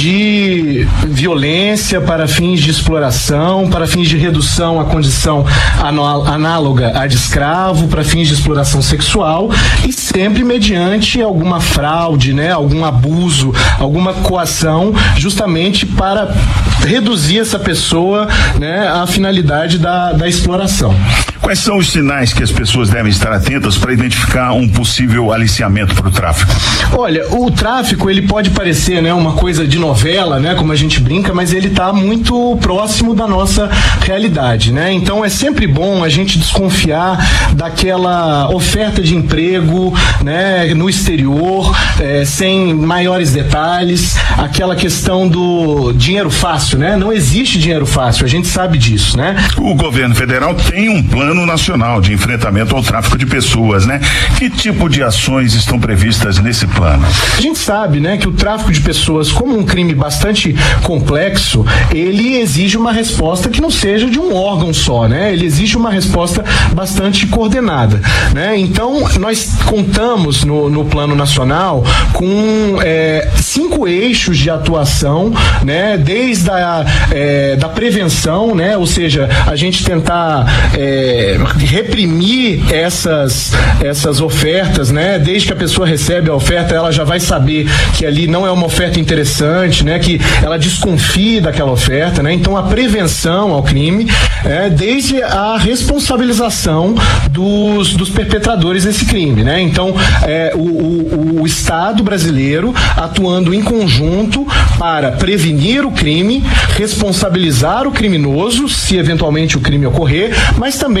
de violência, para fins de exploração, para fins de redução à condição análoga à de escravo, para fins de exploração sexual e sempre mediante alguma fraude, né? Algum abuso, alguma coação, justamente para reduzir essa pessoa, né? À finalidade da, da exploração. Quais são os sinais que as pessoas devem estar atentas para identificar um possível aliciamento para o tráfico? Olha, o tráfico, ele pode parecer, né, uma coisa de novela, né, como a gente brinca, mas ele está muito próximo da nossa realidade, né? Então é sempre bom a gente desconfiar daquela oferta de emprego, né, no exterior, é, sem maiores detalhes, aquela questão do dinheiro fácil, né? Não existe dinheiro fácil, a gente sabe disso, né? O governo federal tem um plano nacional de enfrentamento ao tráfico de pessoas, né? Que tipo de ações estão previstas nesse plano? A gente sabe, né, que o tráfico de pessoas, como um crime bastante complexo, ele exige uma resposta que não seja de um órgão só, né? Ele exige uma resposta bastante coordenada, né? Então, nós contamos no, no plano nacional com é, cinco eixos de atuação, né? Desde a é, da prevenção, né? Ou seja, a gente tentar é, reprimir essas essas ofertas, né? Desde que a pessoa recebe a oferta, ela já vai saber que ali não é uma oferta interessante, né? Que ela desconfie daquela oferta, né? Então a prevenção ao crime, é, desde a responsabilização dos, dos perpetradores desse crime, né? Então é, o, o, o Estado brasileiro atuando em conjunto para prevenir o crime, responsabilizar o criminoso, se eventualmente o crime ocorrer, mas também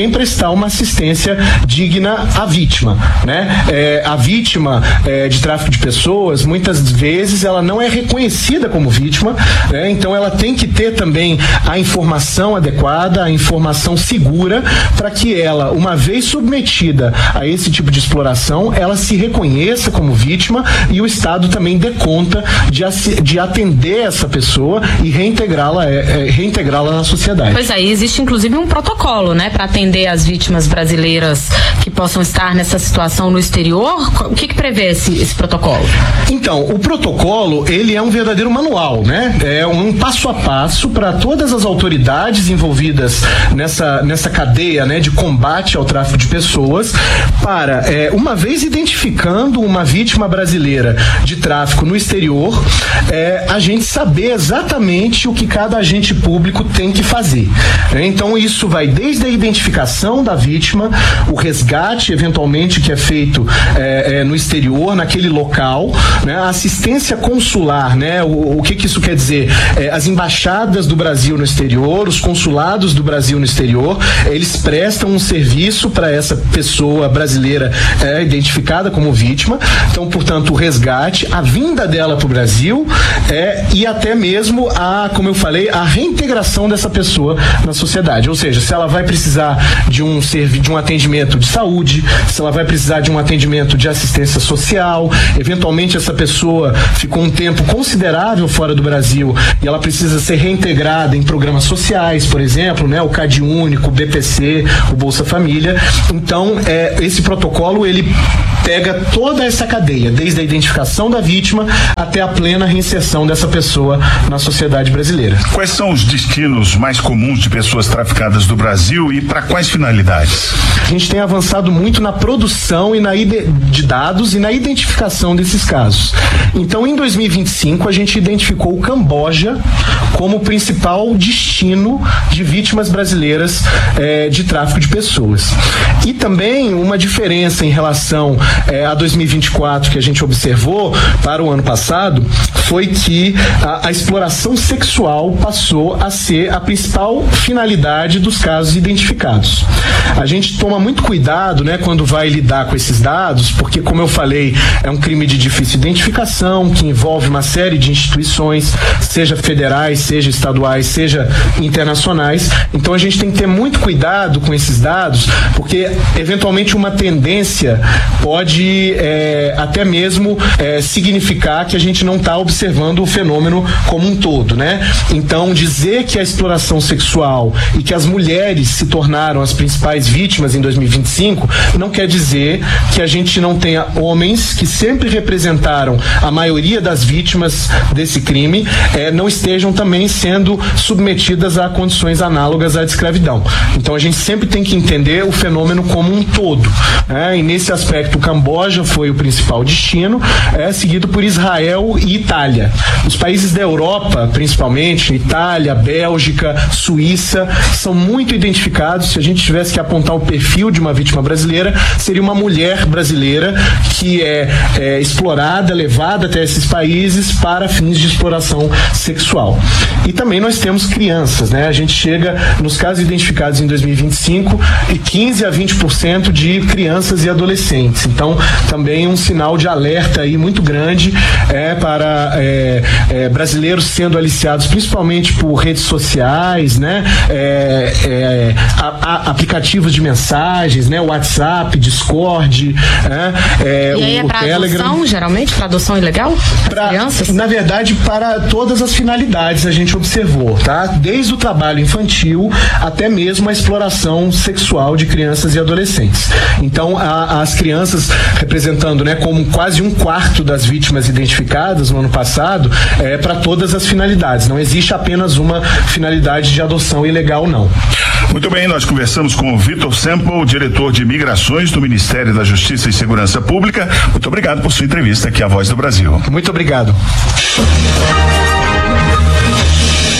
também prestar uma assistência digna à vítima, né? É, a vítima é, de tráfico de pessoas, muitas vezes ela não é reconhecida como vítima, né? Então ela tem que ter também a informação adequada, a informação segura, para que ela, uma vez submetida a esse tipo de exploração, ela se reconheça como vítima e o Estado também dê conta de, de atender essa pessoa e reintegrá-la é, é, reintegrá-la na sociedade. Pois é, existe inclusive um protocolo, né, para atender as vítimas brasileiras que possam estar nessa situação no exterior. O que que prevê esse, esse protocolo? Então, o protocolo, ele é um verdadeiro manual, né? É um passo a passo para todas as autoridades envolvidas nessa, nessa cadeia, né, de combate ao tráfico de pessoas, para, é, uma vez identificando uma vítima brasileira de tráfico no exterior, é, a gente saber exatamente o que cada agente público tem que fazer. Então, isso vai desde a identificação da vítima, o resgate, eventualmente, que é feito é, é, no exterior, naquele local, né? A assistência consular, né? O, o que que isso quer dizer? É, as embaixadas do Brasil no exterior, os consulados do Brasil no exterior, eles prestam um serviço para essa pessoa brasileira é, identificada como vítima. Então, portanto, o resgate, a vinda dela para o Brasil é, e até mesmo a, como eu falei, a reintegração dessa pessoa na sociedade. Ou seja, se ela vai precisar de um servi- de um atendimento de saúde, se ela vai precisar de um atendimento de assistência social, eventualmente essa pessoa ficou um tempo considerável fora do Brasil e ela precisa ser reintegrada em programas sociais, por exemplo, né, o CAD Único, o B P C, o Bolsa Família. Então, é, esse protocolo, ele pega toda essa cadeia, desde a identificação da vítima até a plena reinserção dessa pessoa na sociedade brasileira. Quais são os destinos mais comuns de pessoas traficadas do Brasil e para quais finalidades? A gente tem avançado muito na produção e na ide- de dados e na identificação desses casos. Então, em dois mil e vinte e cinco, a gente identificou o Camboja como o principal destino de vítimas brasileiras eh, de tráfico de pessoas. E também uma diferença em relação eh, a dois mil e vinte e quatro que a gente observou para o ano passado foi que a, a exploração sexual passou a ser a principal finalidade dos casos identificados. A gente toma muito cuidado, né, quando vai lidar com esses dados, porque, como eu falei, é um crime de difícil identificação, que envolve uma série de instituições, seja federais, seja estaduais, seja internacionais. Então a gente tem que ter muito cuidado com esses dados, porque eventualmente uma tendência pode é, até mesmo é, significar que a gente não está observando o fenômeno como um todo, né? Então, dizer que a exploração sexual e que as mulheres se tornaram as principais vítimas em dois mil e vinte e cinco não quer dizer que a gente não tenha homens que sempre representaram a maioria das vítimas desse crime, eh, não estejam também sendo submetidas a condições análogas à de escravidão. Então a gente sempre tem que entender o fenômeno como um todo, né? E nesse aspecto o Camboja foi o principal destino, é, seguido por Israel e Itália. Os países da Europa, principalmente Itália, Bélgica, Suíça, são muito identificados. Se a gente tivesse que apontar o perfil de uma vítima brasileira, seria uma mulher brasileira que é, é explorada, levada até esses países para fins de exploração sexual. E também nós temos crianças, né? A gente chega nos casos identificados em dois mil e vinte e cinco e quinze a vinte por cento de crianças e adolescentes. Então, também um sinal de alerta aí muito grande é para é, é, brasileiros sendo aliciados principalmente por redes sociais, né? É, é, a, a, aplicativos de mensagens, né? WhatsApp, Discord, é, é, e aí o, é para Telegram. adoção, geralmente, para adoção ilegal? Pra, crianças? Na verdade, para todas as finalidades a gente observou, tá? Desde o trabalho infantil até mesmo a exploração sexual de crianças e adolescentes. Então, a, as crianças representando, né, como quase um quarto das vítimas identificadas no ano passado, é para todas as finalidades. Não existe apenas uma finalidade de adoção ilegal, não. Muito bem, nós conversamos com o Vitor Semple, diretor de Migrações do Ministério da Justiça e Segurança Pública. Muito obrigado por sua entrevista aqui à Voz do Brasil. Muito obrigado.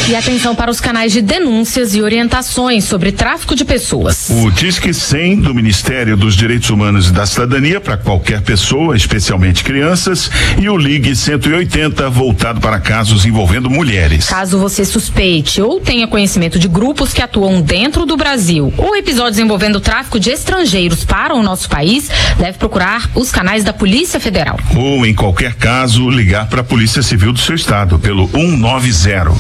E atenção para os canais de denúncias e orientações sobre tráfico de pessoas. O Disque cem do Ministério dos Direitos Humanos e da Cidadania para qualquer pessoa, especialmente crianças, e o Ligue cento e oitenta voltado para casos envolvendo mulheres. Caso você suspeite ou tenha conhecimento de grupos que atuam dentro do Brasil ou episódios envolvendo tráfico de estrangeiros para o nosso país, deve procurar os canais da Polícia Federal. Ou, em qualquer caso, ligar para a Polícia Civil do seu estado pelo um nove zero.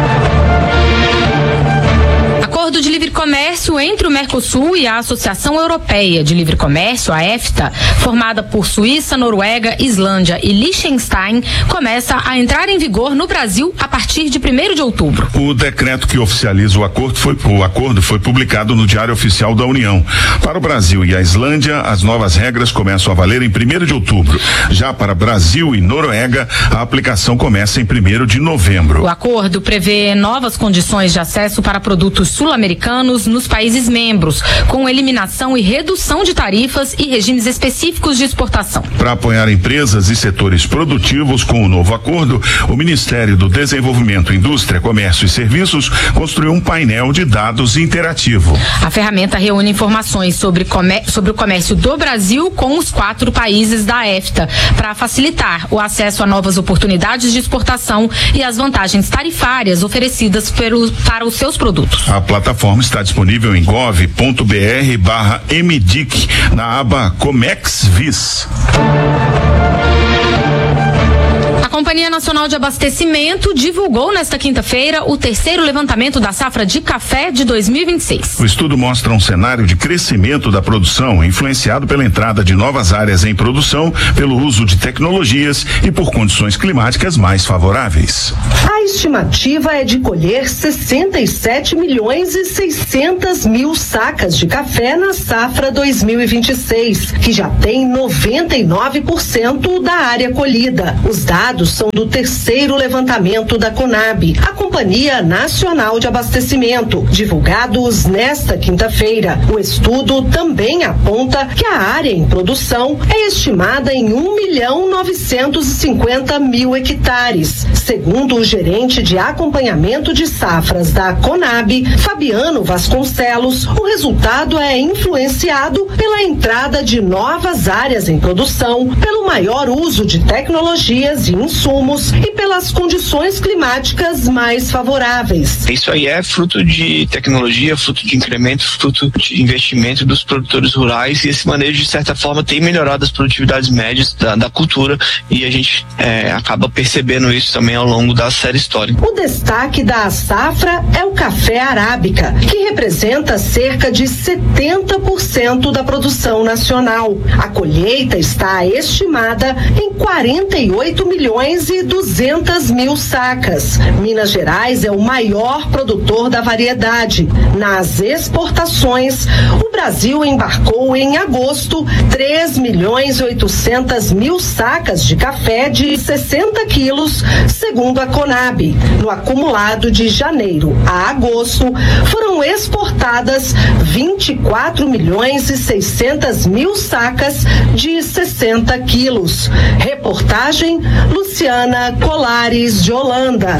Acordo de livre comércio entre o Mercosul e a Associação Europeia de Livre Comércio, a EFTA, formada por Suíça, Noruega, Islândia e Liechtenstein, começa a entrar em vigor no Brasil a partir de primeiro de outubro. O decreto que oficializa o acordo foi, o acordo foi publicado no Diário Oficial da União. Para o Brasil e a Islândia, as novas regras começam a valer em primeiro de outubro. Já para Brasil e Noruega, a aplicação começa em primeiro de novembro. O acordo prevê novas condições de acesso para produtos sul-americanos nos países membros, com eliminação e redução de tarifas e regimes específicos de exportação. Para apoiar empresas e setores produtivos com o novo acordo, o Ministério do Desenvolvimento, Indústria, Comércio e Serviços construiu um painel de dados interativo. A ferramenta reúne informações sobre, comér- sobre o comércio do Brasil com os quatro países da EFTA, para facilitar o acesso a novas oportunidades de exportação e as vantagens tarifárias oferecidas pelo, para os seus produtos. A plataforma está disponível em gov ponto br barra mdic na aba Comex Vis. A Companhia Nacional de Abastecimento divulgou nesta quinta-feira o terceiro levantamento da safra de café de dois mil e vinte e seis. O estudo mostra um cenário de crescimento da produção, influenciado pela entrada de novas áreas em produção, pelo uso de tecnologias e por condições climáticas mais favoráveis. A estimativa é de colher sessenta e sete milhões e seiscentas mil sacas de café na safra dois mil e vinte e seis, que já tem noventa e nove por cento da área colhida. Os dados são do terceiro levantamento da Conab, a Companhia Nacional de Abastecimento, divulgados nesta quinta-feira. O estudo também aponta que a área em produção é estimada em um milhão novecentos e cinquenta mil hectares. Segundo o gerente de acompanhamento de safras da Conab, Fabiano Vasconcelos, o resultado é influenciado pela entrada de novas áreas em produção, pelo maior uso de tecnologias e insumos e pelas condições climáticas mais favoráveis. Isso aí é fruto de tecnologia, fruto de incremento, fruto de investimento dos produtores rurais, e esse manejo, de certa forma, tem melhorado as produtividades médias da, da cultura, e a gente é, acaba percebendo isso também ao longo da série histórica. O destaque da safra é o café arábica, que representa cerca de setenta por cento da produção nacional. A colheita está estimada em quarenta e oito milhões e duzentas mil sacas. Minas Gerais é o maior produtor da variedade. Nas exportações, o Brasil embarcou em agosto três milhões e oitocentas mil sacas de café de sessenta quilos, segundo a Conab. No acumulado de janeiro a agosto, foram exportadas vinte e quatro milhões e seiscentas mil sacas de sessenta quilos. Reportagem Luciana Colares de Holanda.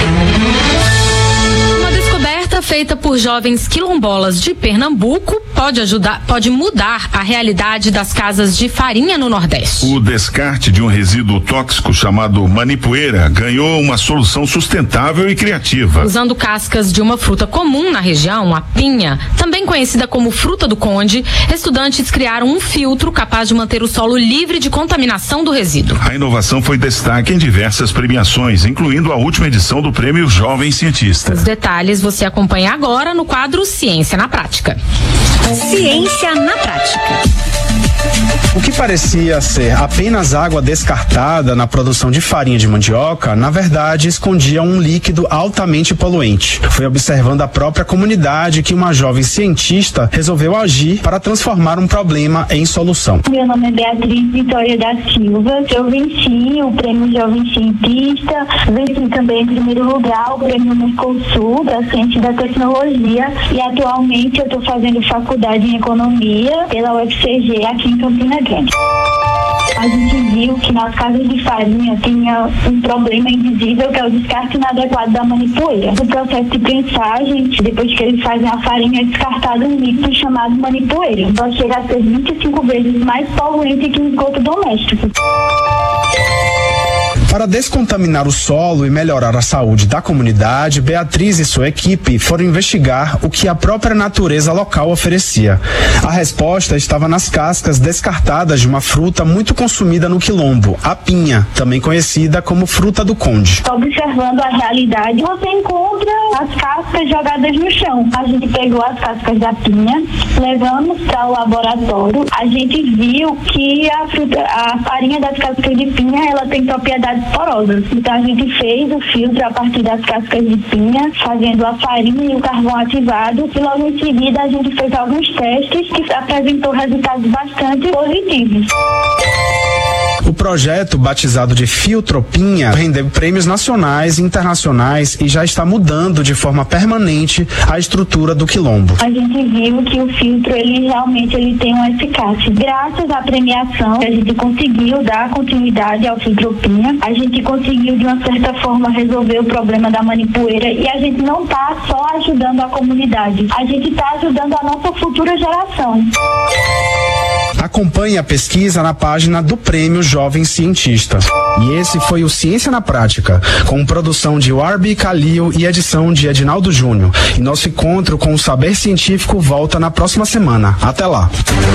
Uma descoberta feita por jovens quilombolas de Pernambuco pode ajudar, pode mudar a realidade das casas de farinha no Nordeste. O descarte de um resíduo tóxico chamado manipoeira ganhou uma solução sustentável e criativa. Usando cascas de uma fruta comum na região, a pinha, também conhecida como fruta do conde, estudantes criaram um filtro capaz de manter o solo livre de contaminação do resíduo. A inovação foi destaque em diversas premiações, incluindo a última edição do Prêmio Jovem Cientista. Os detalhes você acompanha agora no quadro Ciência na Prática. Ciência na Prática. O que parecia ser apenas água descartada na produção de farinha de mandioca, na verdade escondia um líquido altamente poluente. Foi observando a própria comunidade que uma jovem cientista resolveu agir para transformar um problema em solução. Meu nome é Beatriz Vitória da Silva, eu venci o Prêmio Jovem Cientista, venci também em primeiro lugar o Prêmio Mercosul da Ciência e da Tecnologia, e atualmente eu estou fazendo faculdade em Economia pela U F C G aqui em Campina Grande. A gente viu que nas casas de farinha tinha um problema invisível, que é o descarte inadequado da manipoeira. No processo de prensagem, depois que eles fazem a farinha, é descartado um líquido chamado manipoeira. Ela chega a ser vinte e cinco vezes mais poluente que o esgoto doméstico. Para descontaminar o solo e melhorar a saúde da comunidade, Beatriz e sua equipe foram investigar o que a própria natureza local oferecia. A resposta estava nas cascas descartadas de uma fruta muito consumida no quilombo, a pinha, também conhecida como fruta do conde. Observando a realidade, você encontra as cascas jogadas no chão. A gente pegou as cascas da pinha, levamos para o laboratório. A gente viu que a, fruta, a farinha das cascas de pinha, ela tem propriedades porosas. Então a gente fez o filtro a partir das cascas de pinha, fazendo a farinha e o carvão ativado, e logo em seguida a gente fez alguns testes que apresentou resultados bastante positivos. O projeto, batizado de Filtropinha, rendeu prêmios nacionais e internacionais e já está mudando de forma permanente a estrutura do quilombo. A gente viu que o filtro, ele realmente ele tem uma eficácia. Graças à premiação, a gente conseguiu dar continuidade ao Filtropinha. A gente conseguiu, de uma certa forma, resolver o problema da manipoeira, e a gente não está só ajudando a comunidade, a gente está ajudando a nossa futura geração. Acompanhe a pesquisa na página do Prêmio Jovem Cientista. E esse foi o Ciência na Prática, com produção de Warby Calil e edição de Edinaldo Júnior. E nosso encontro com o saber científico volta na próxima semana. Até lá.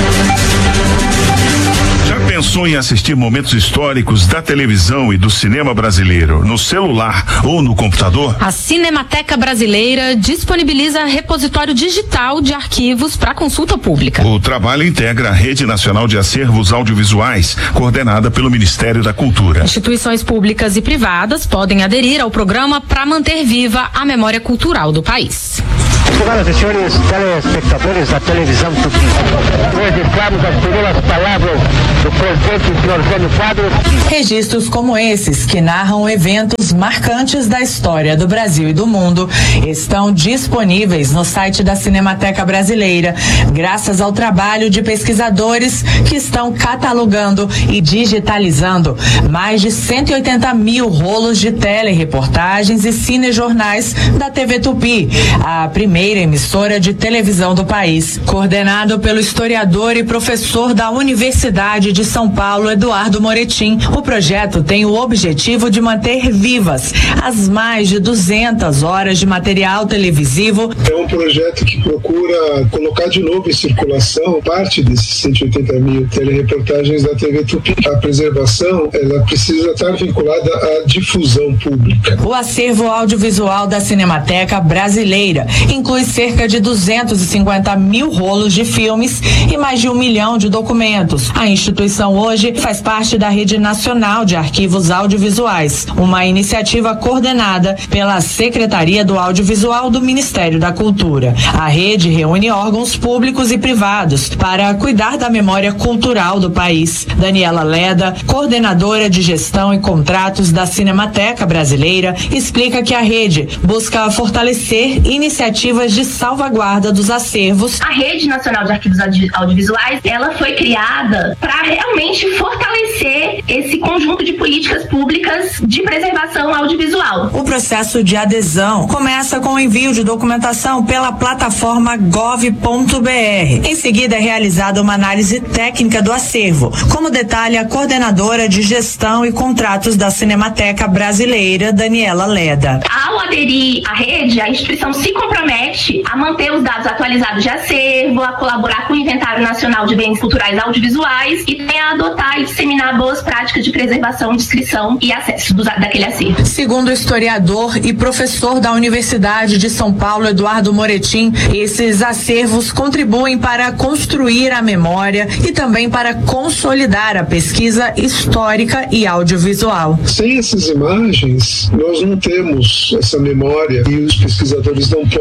Já pensou em assistir momentos históricos da televisão e do cinema brasileiro no celular ou no computador? A Cinemateca Brasileira disponibiliza repositório digital de arquivos para consulta pública. O trabalho integra a Rede Nacional de Acervos Audiovisuais, coordenada pelo Ministério da Cultura. Instituições públicas e privadas podem aderir ao programa para manter viva a memória cultural do país. Senhoras e senhores telespectadores da televisão Tupi, registramos as primeiras palavras do presidente senhor Jânio Quadros. Registros como esses, que narram eventos marcantes da história do Brasil e do mundo, estão disponíveis no site da Cinemateca Brasileira, graças ao trabalho de pesquisadores que estão catalogando e digitalizando mais de cento e oitenta mil rolos de telereportagens e cinejornais da T V Tupi, a primeira emissora de televisão do país. Coordenado pelo historiador e professor da Universidade de São Paulo, Eduardo Moretim, o projeto tem o objetivo de manter vivas as mais de duzentas horas de material televisivo. É um projeto que procura colocar de novo em circulação parte desses cento e oitenta mil telereportagens da T V Tupi. A preservação, ela precisa estar vinculada à difusão pública. O acervo audiovisual da Cinemateca Brasileira inclui cerca de duzentos e cinquenta mil rolos de filmes e mais de um milhão de documentos. A instituição hoje faz parte da Rede Nacional de Arquivos Audiovisuais, uma iniciativa coordenada pela Secretaria do Audiovisual do Ministério da Cultura. A rede reúne órgãos públicos e privados para cuidar da memória cultural do país. Daniela Leda, coordenadora de gestão e contratos da Cinemateca Brasileira, explica que a rede busca fortalecer iniciativas de salvaguarda dos acervos. A Rede Nacional de Arquivos Audi- Audiovisuais, ela foi criada para realmente fortalecer esse conjunto de políticas públicas de preservação audiovisual. O processo de adesão começa com o envio de documentação pela plataforma gov ponto br. Em seguida é realizada uma análise técnica do acervo, como detalha a coordenadora de gestão e contratos da Cinemateca Brasileira, Daniela Leda. Ao aderir à rede, a instituição se compromete a manter os dados atualizados de acervo, a colaborar com o Inventário Nacional de Bens Culturais Audiovisuais e também a adotar e disseminar boas práticas de preservação, descrição e acesso do, daquele acervo. Segundo o historiador e professor da Universidade de São Paulo, Eduardo Moretim, esses acervos contribuem para construir a memória e também para consolidar a pesquisa histórica e audiovisual. Sem essas imagens, nós não temos essa memória e os pesquisadores não podem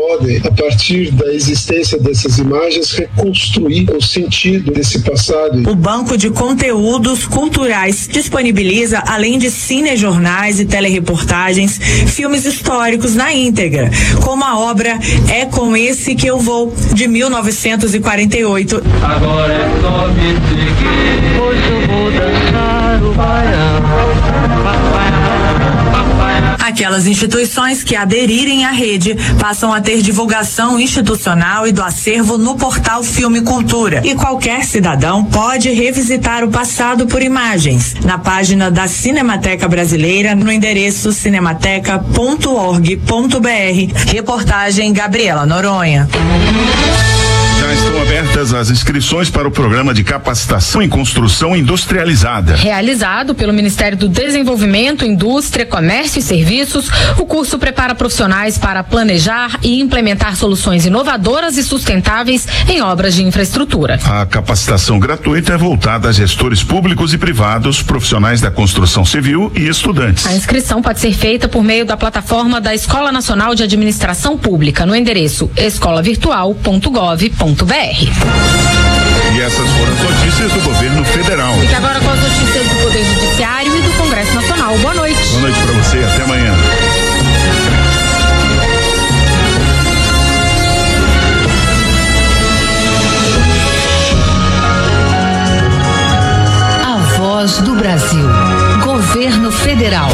a partir da existência dessas imagens, reconstruir o sentido desse passado. O Banco de Conteúdos Culturais disponibiliza, além de cinejornais e telereportagens, filmes históricos na íntegra, como a obra É Com Esse Que Eu Vou, de mil novecentos e quarenta e oito. Agora é só me seguir, hoje eu vou dançar o baião. Aquelas instituições que aderirem à rede passam a ter divulgação institucional e do acervo no portal Filme Cultura. E qualquer cidadão pode revisitar o passado por imagens na página da Cinemateca Brasileira, no endereço cinemateca ponto org ponto br. Reportagem Gabriela Noronha. Já estão abertas as inscrições para o programa de capacitação em construção industrializada. Realizado pelo Ministério do Desenvolvimento, Indústria, Comércio e Serviços, o curso prepara profissionais para planejar e implementar soluções inovadoras e sustentáveis em obras de infraestrutura. A capacitação gratuita é voltada a gestores públicos e privados, profissionais da construção civil e estudantes. A inscrição pode ser feita por meio da plataforma da Escola Nacional de Administração Pública, no endereço escola virtual ponto gov ponto br. E essas foram as notícias do governo federal. Fique agora com as notícias do Poder Judiciário e do Congresso Nacional. Boa noite. Boa noite para você, até amanhã. A Voz do Brasil. Governo Federal.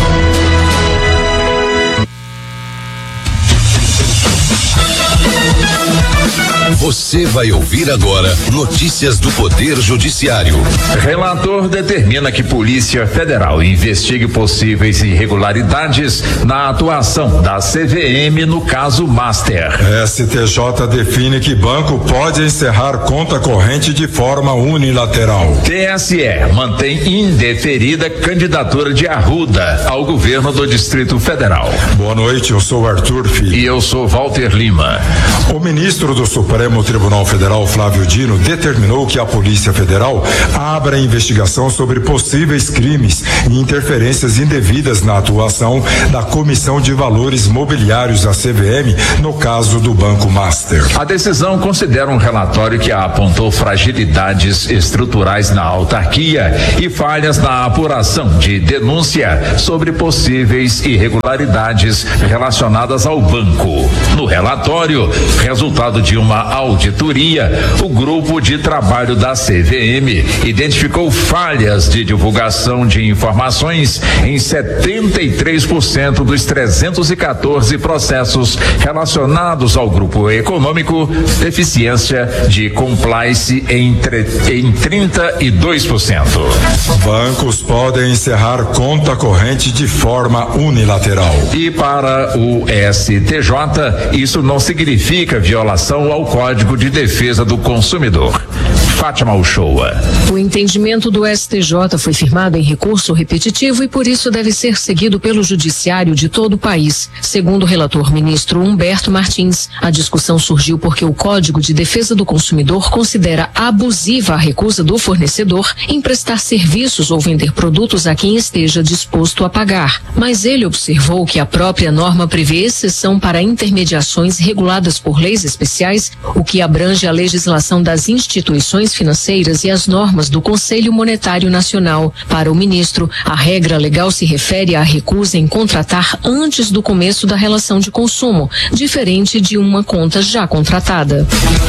Você vai ouvir agora notícias do Poder Judiciário. Relator determina que Polícia Federal investigue possíveis irregularidades na atuação da C V M no caso Master. S T J define que banco pode encerrar conta corrente de forma unilateral. T S E mantém indeferida candidatura de Arruda ao governo do Distrito Federal. Boa noite, eu sou Arthur Filho. E eu sou Walter Lima. O ministro do Supremo Tribunal Federal, Flávio Dino, determinou que a Polícia Federal abra investigação sobre possíveis crimes e interferências indevidas na atuação da Comissão de Valores Mobiliários, a C V M, no caso do Banco Master. A decisão considera um relatório que apontou fragilidades estruturais na autarquia e falhas na apuração de denúncia sobre possíveis irregularidades relacionadas ao banco. No relatório, resultado de uma auditoria, o grupo de trabalho da C V M identificou falhas de divulgação de informações em setenta e três por cento dos trezentos e quatorze processos relacionados ao grupo econômico, deficiência de compliance em, em trinta e dois por cento. Bancos podem encerrar conta corrente de forma unilateral. E para o S T J, isso não significa violação ao Código de Defesa do Consumidor. Fátima Uchoa. O entendimento do S T J foi firmado em recurso repetitivo e por isso deve ser seguido pelo judiciário de todo o país. Segundo o relator ministro Humberto Martins, a discussão surgiu porque o Código de Defesa do Consumidor considera abusiva a recusa do fornecedor em prestar serviços ou vender produtos a quem esteja disposto a pagar. Mas ele observou que a própria norma prevê exceção para intermediações reguladas por leis especiais, o que abrange a legislação das instituições financeiras e as normas do Conselho Monetário Nacional. Para o ministro, a regra legal se refere à recusa em contratar antes do começo da relação de consumo, diferente de uma conta já contratada.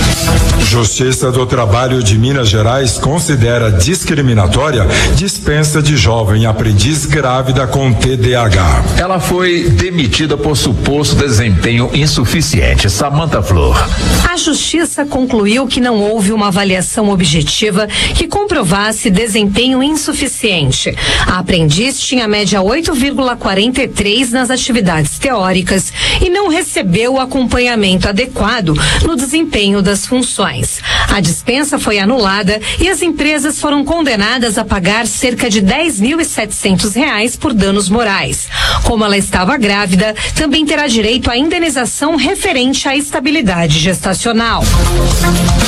Justiça do Trabalho de Minas Gerais considera discriminatória dispensa de jovem aprendiz grávida com T D A H. Ela foi demitida por suposto desempenho insuficiente. Samantha Flor. A Justiça concluiu que não houve uma avaliação objetiva que comprovasse desempenho insuficiente. A aprendiz tinha média oito vírgula quarenta e três nas atividades teóricas e não recebeu o acompanhamento adequado no desempenho das funções. A dispensa foi anulada e as empresas foram condenadas a pagar cerca de dez mil e setecentos reais por danos morais. Como ela estava grávida, também terá direito à indenização referente à estabilidade gestacional.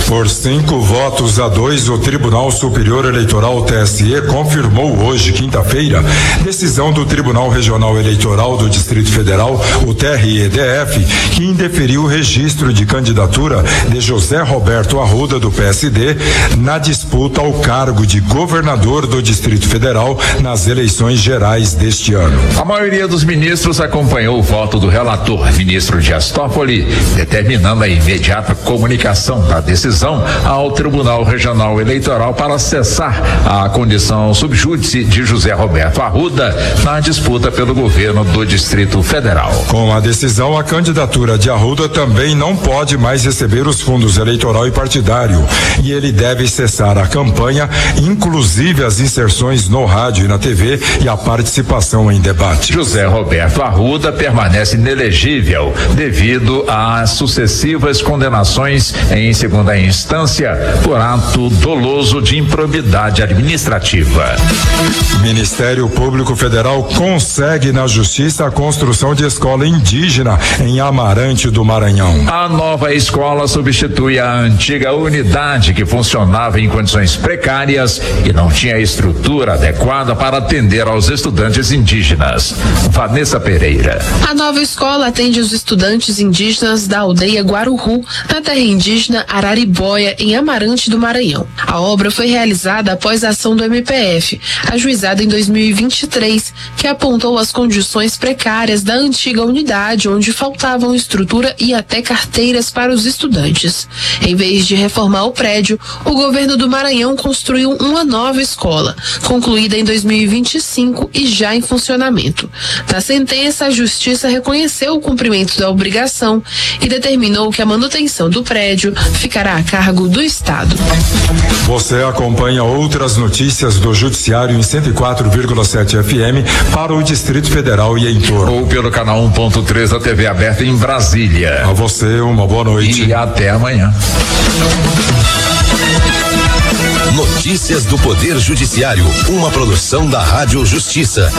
Por cinco votos a dois, o Tribunal Superior Eleitoral T S E confirmou hoje, quinta-feira, decisão do Tribunal Regional Eleitoral do Distrito Federal, o T R E D F, que indeferiu o registro de candidatura de José Roberto Arruda, do P S D, na disputa ao cargo de governador do Distrito Federal nas eleições gerais deste ano. A maioria dos ministros acompanhou o voto do relator, ministro Dias Toffoli, determinando a imediata comunicação da decisão ao Tribunal Regional Eleitoral para cessar a condição subjúdice de José Roberto Arruda na disputa pelo governo do Distrito Federal. Com a decisão, a candidatura de Arruda também não pode mais receber os fundos eleitoral e partidário, e ele deve cessar a campanha, inclusive as inserções no rádio e na T V e a participação em debate. José Roberto Arruda permanece inelegível devido às sucessivas condenações em segunda instância por ato doloso de improbidade administrativa. Ministério Público Federal consegue na Justiça a construção de escola indígena em Amarante do Maranhão. A nova escola substitui a antiga unidade que funcionava em condições precárias e não tinha estrutura adequada para atender aos estudantes indígenas. Vanessa Pereira. A nova escola atende os estudantes indígenas da aldeia Guarurru, na terra indígena Araribóia, em Amarante do Maranhão. A obra foi realizada após a ação do M P F, ajuizada em dois mil e vinte e três, que apontou as condições precárias da antiga unidade, onde faltavam estrutura e até carteiras para os estudantes. Em vez de reformar o prédio, o governo do Maranhão construiu uma nova escola, concluída em dois mil e vinte e cinco e já em funcionamento. Na sentença, a Justiça reconheceu o cumprimento da obrigação e determinou que a manutenção do prédio ficará a cargo do Estado. Você acompanha outras notícias do Judiciário em cento e quatro vírgula sete F M para o Distrito Federal e em torno. Ou pelo canal um ponto três da T V aberta em Brasília. A você uma boa noite. E até amanhã. Notícias do Poder Judiciário, uma produção da Rádio Justiça.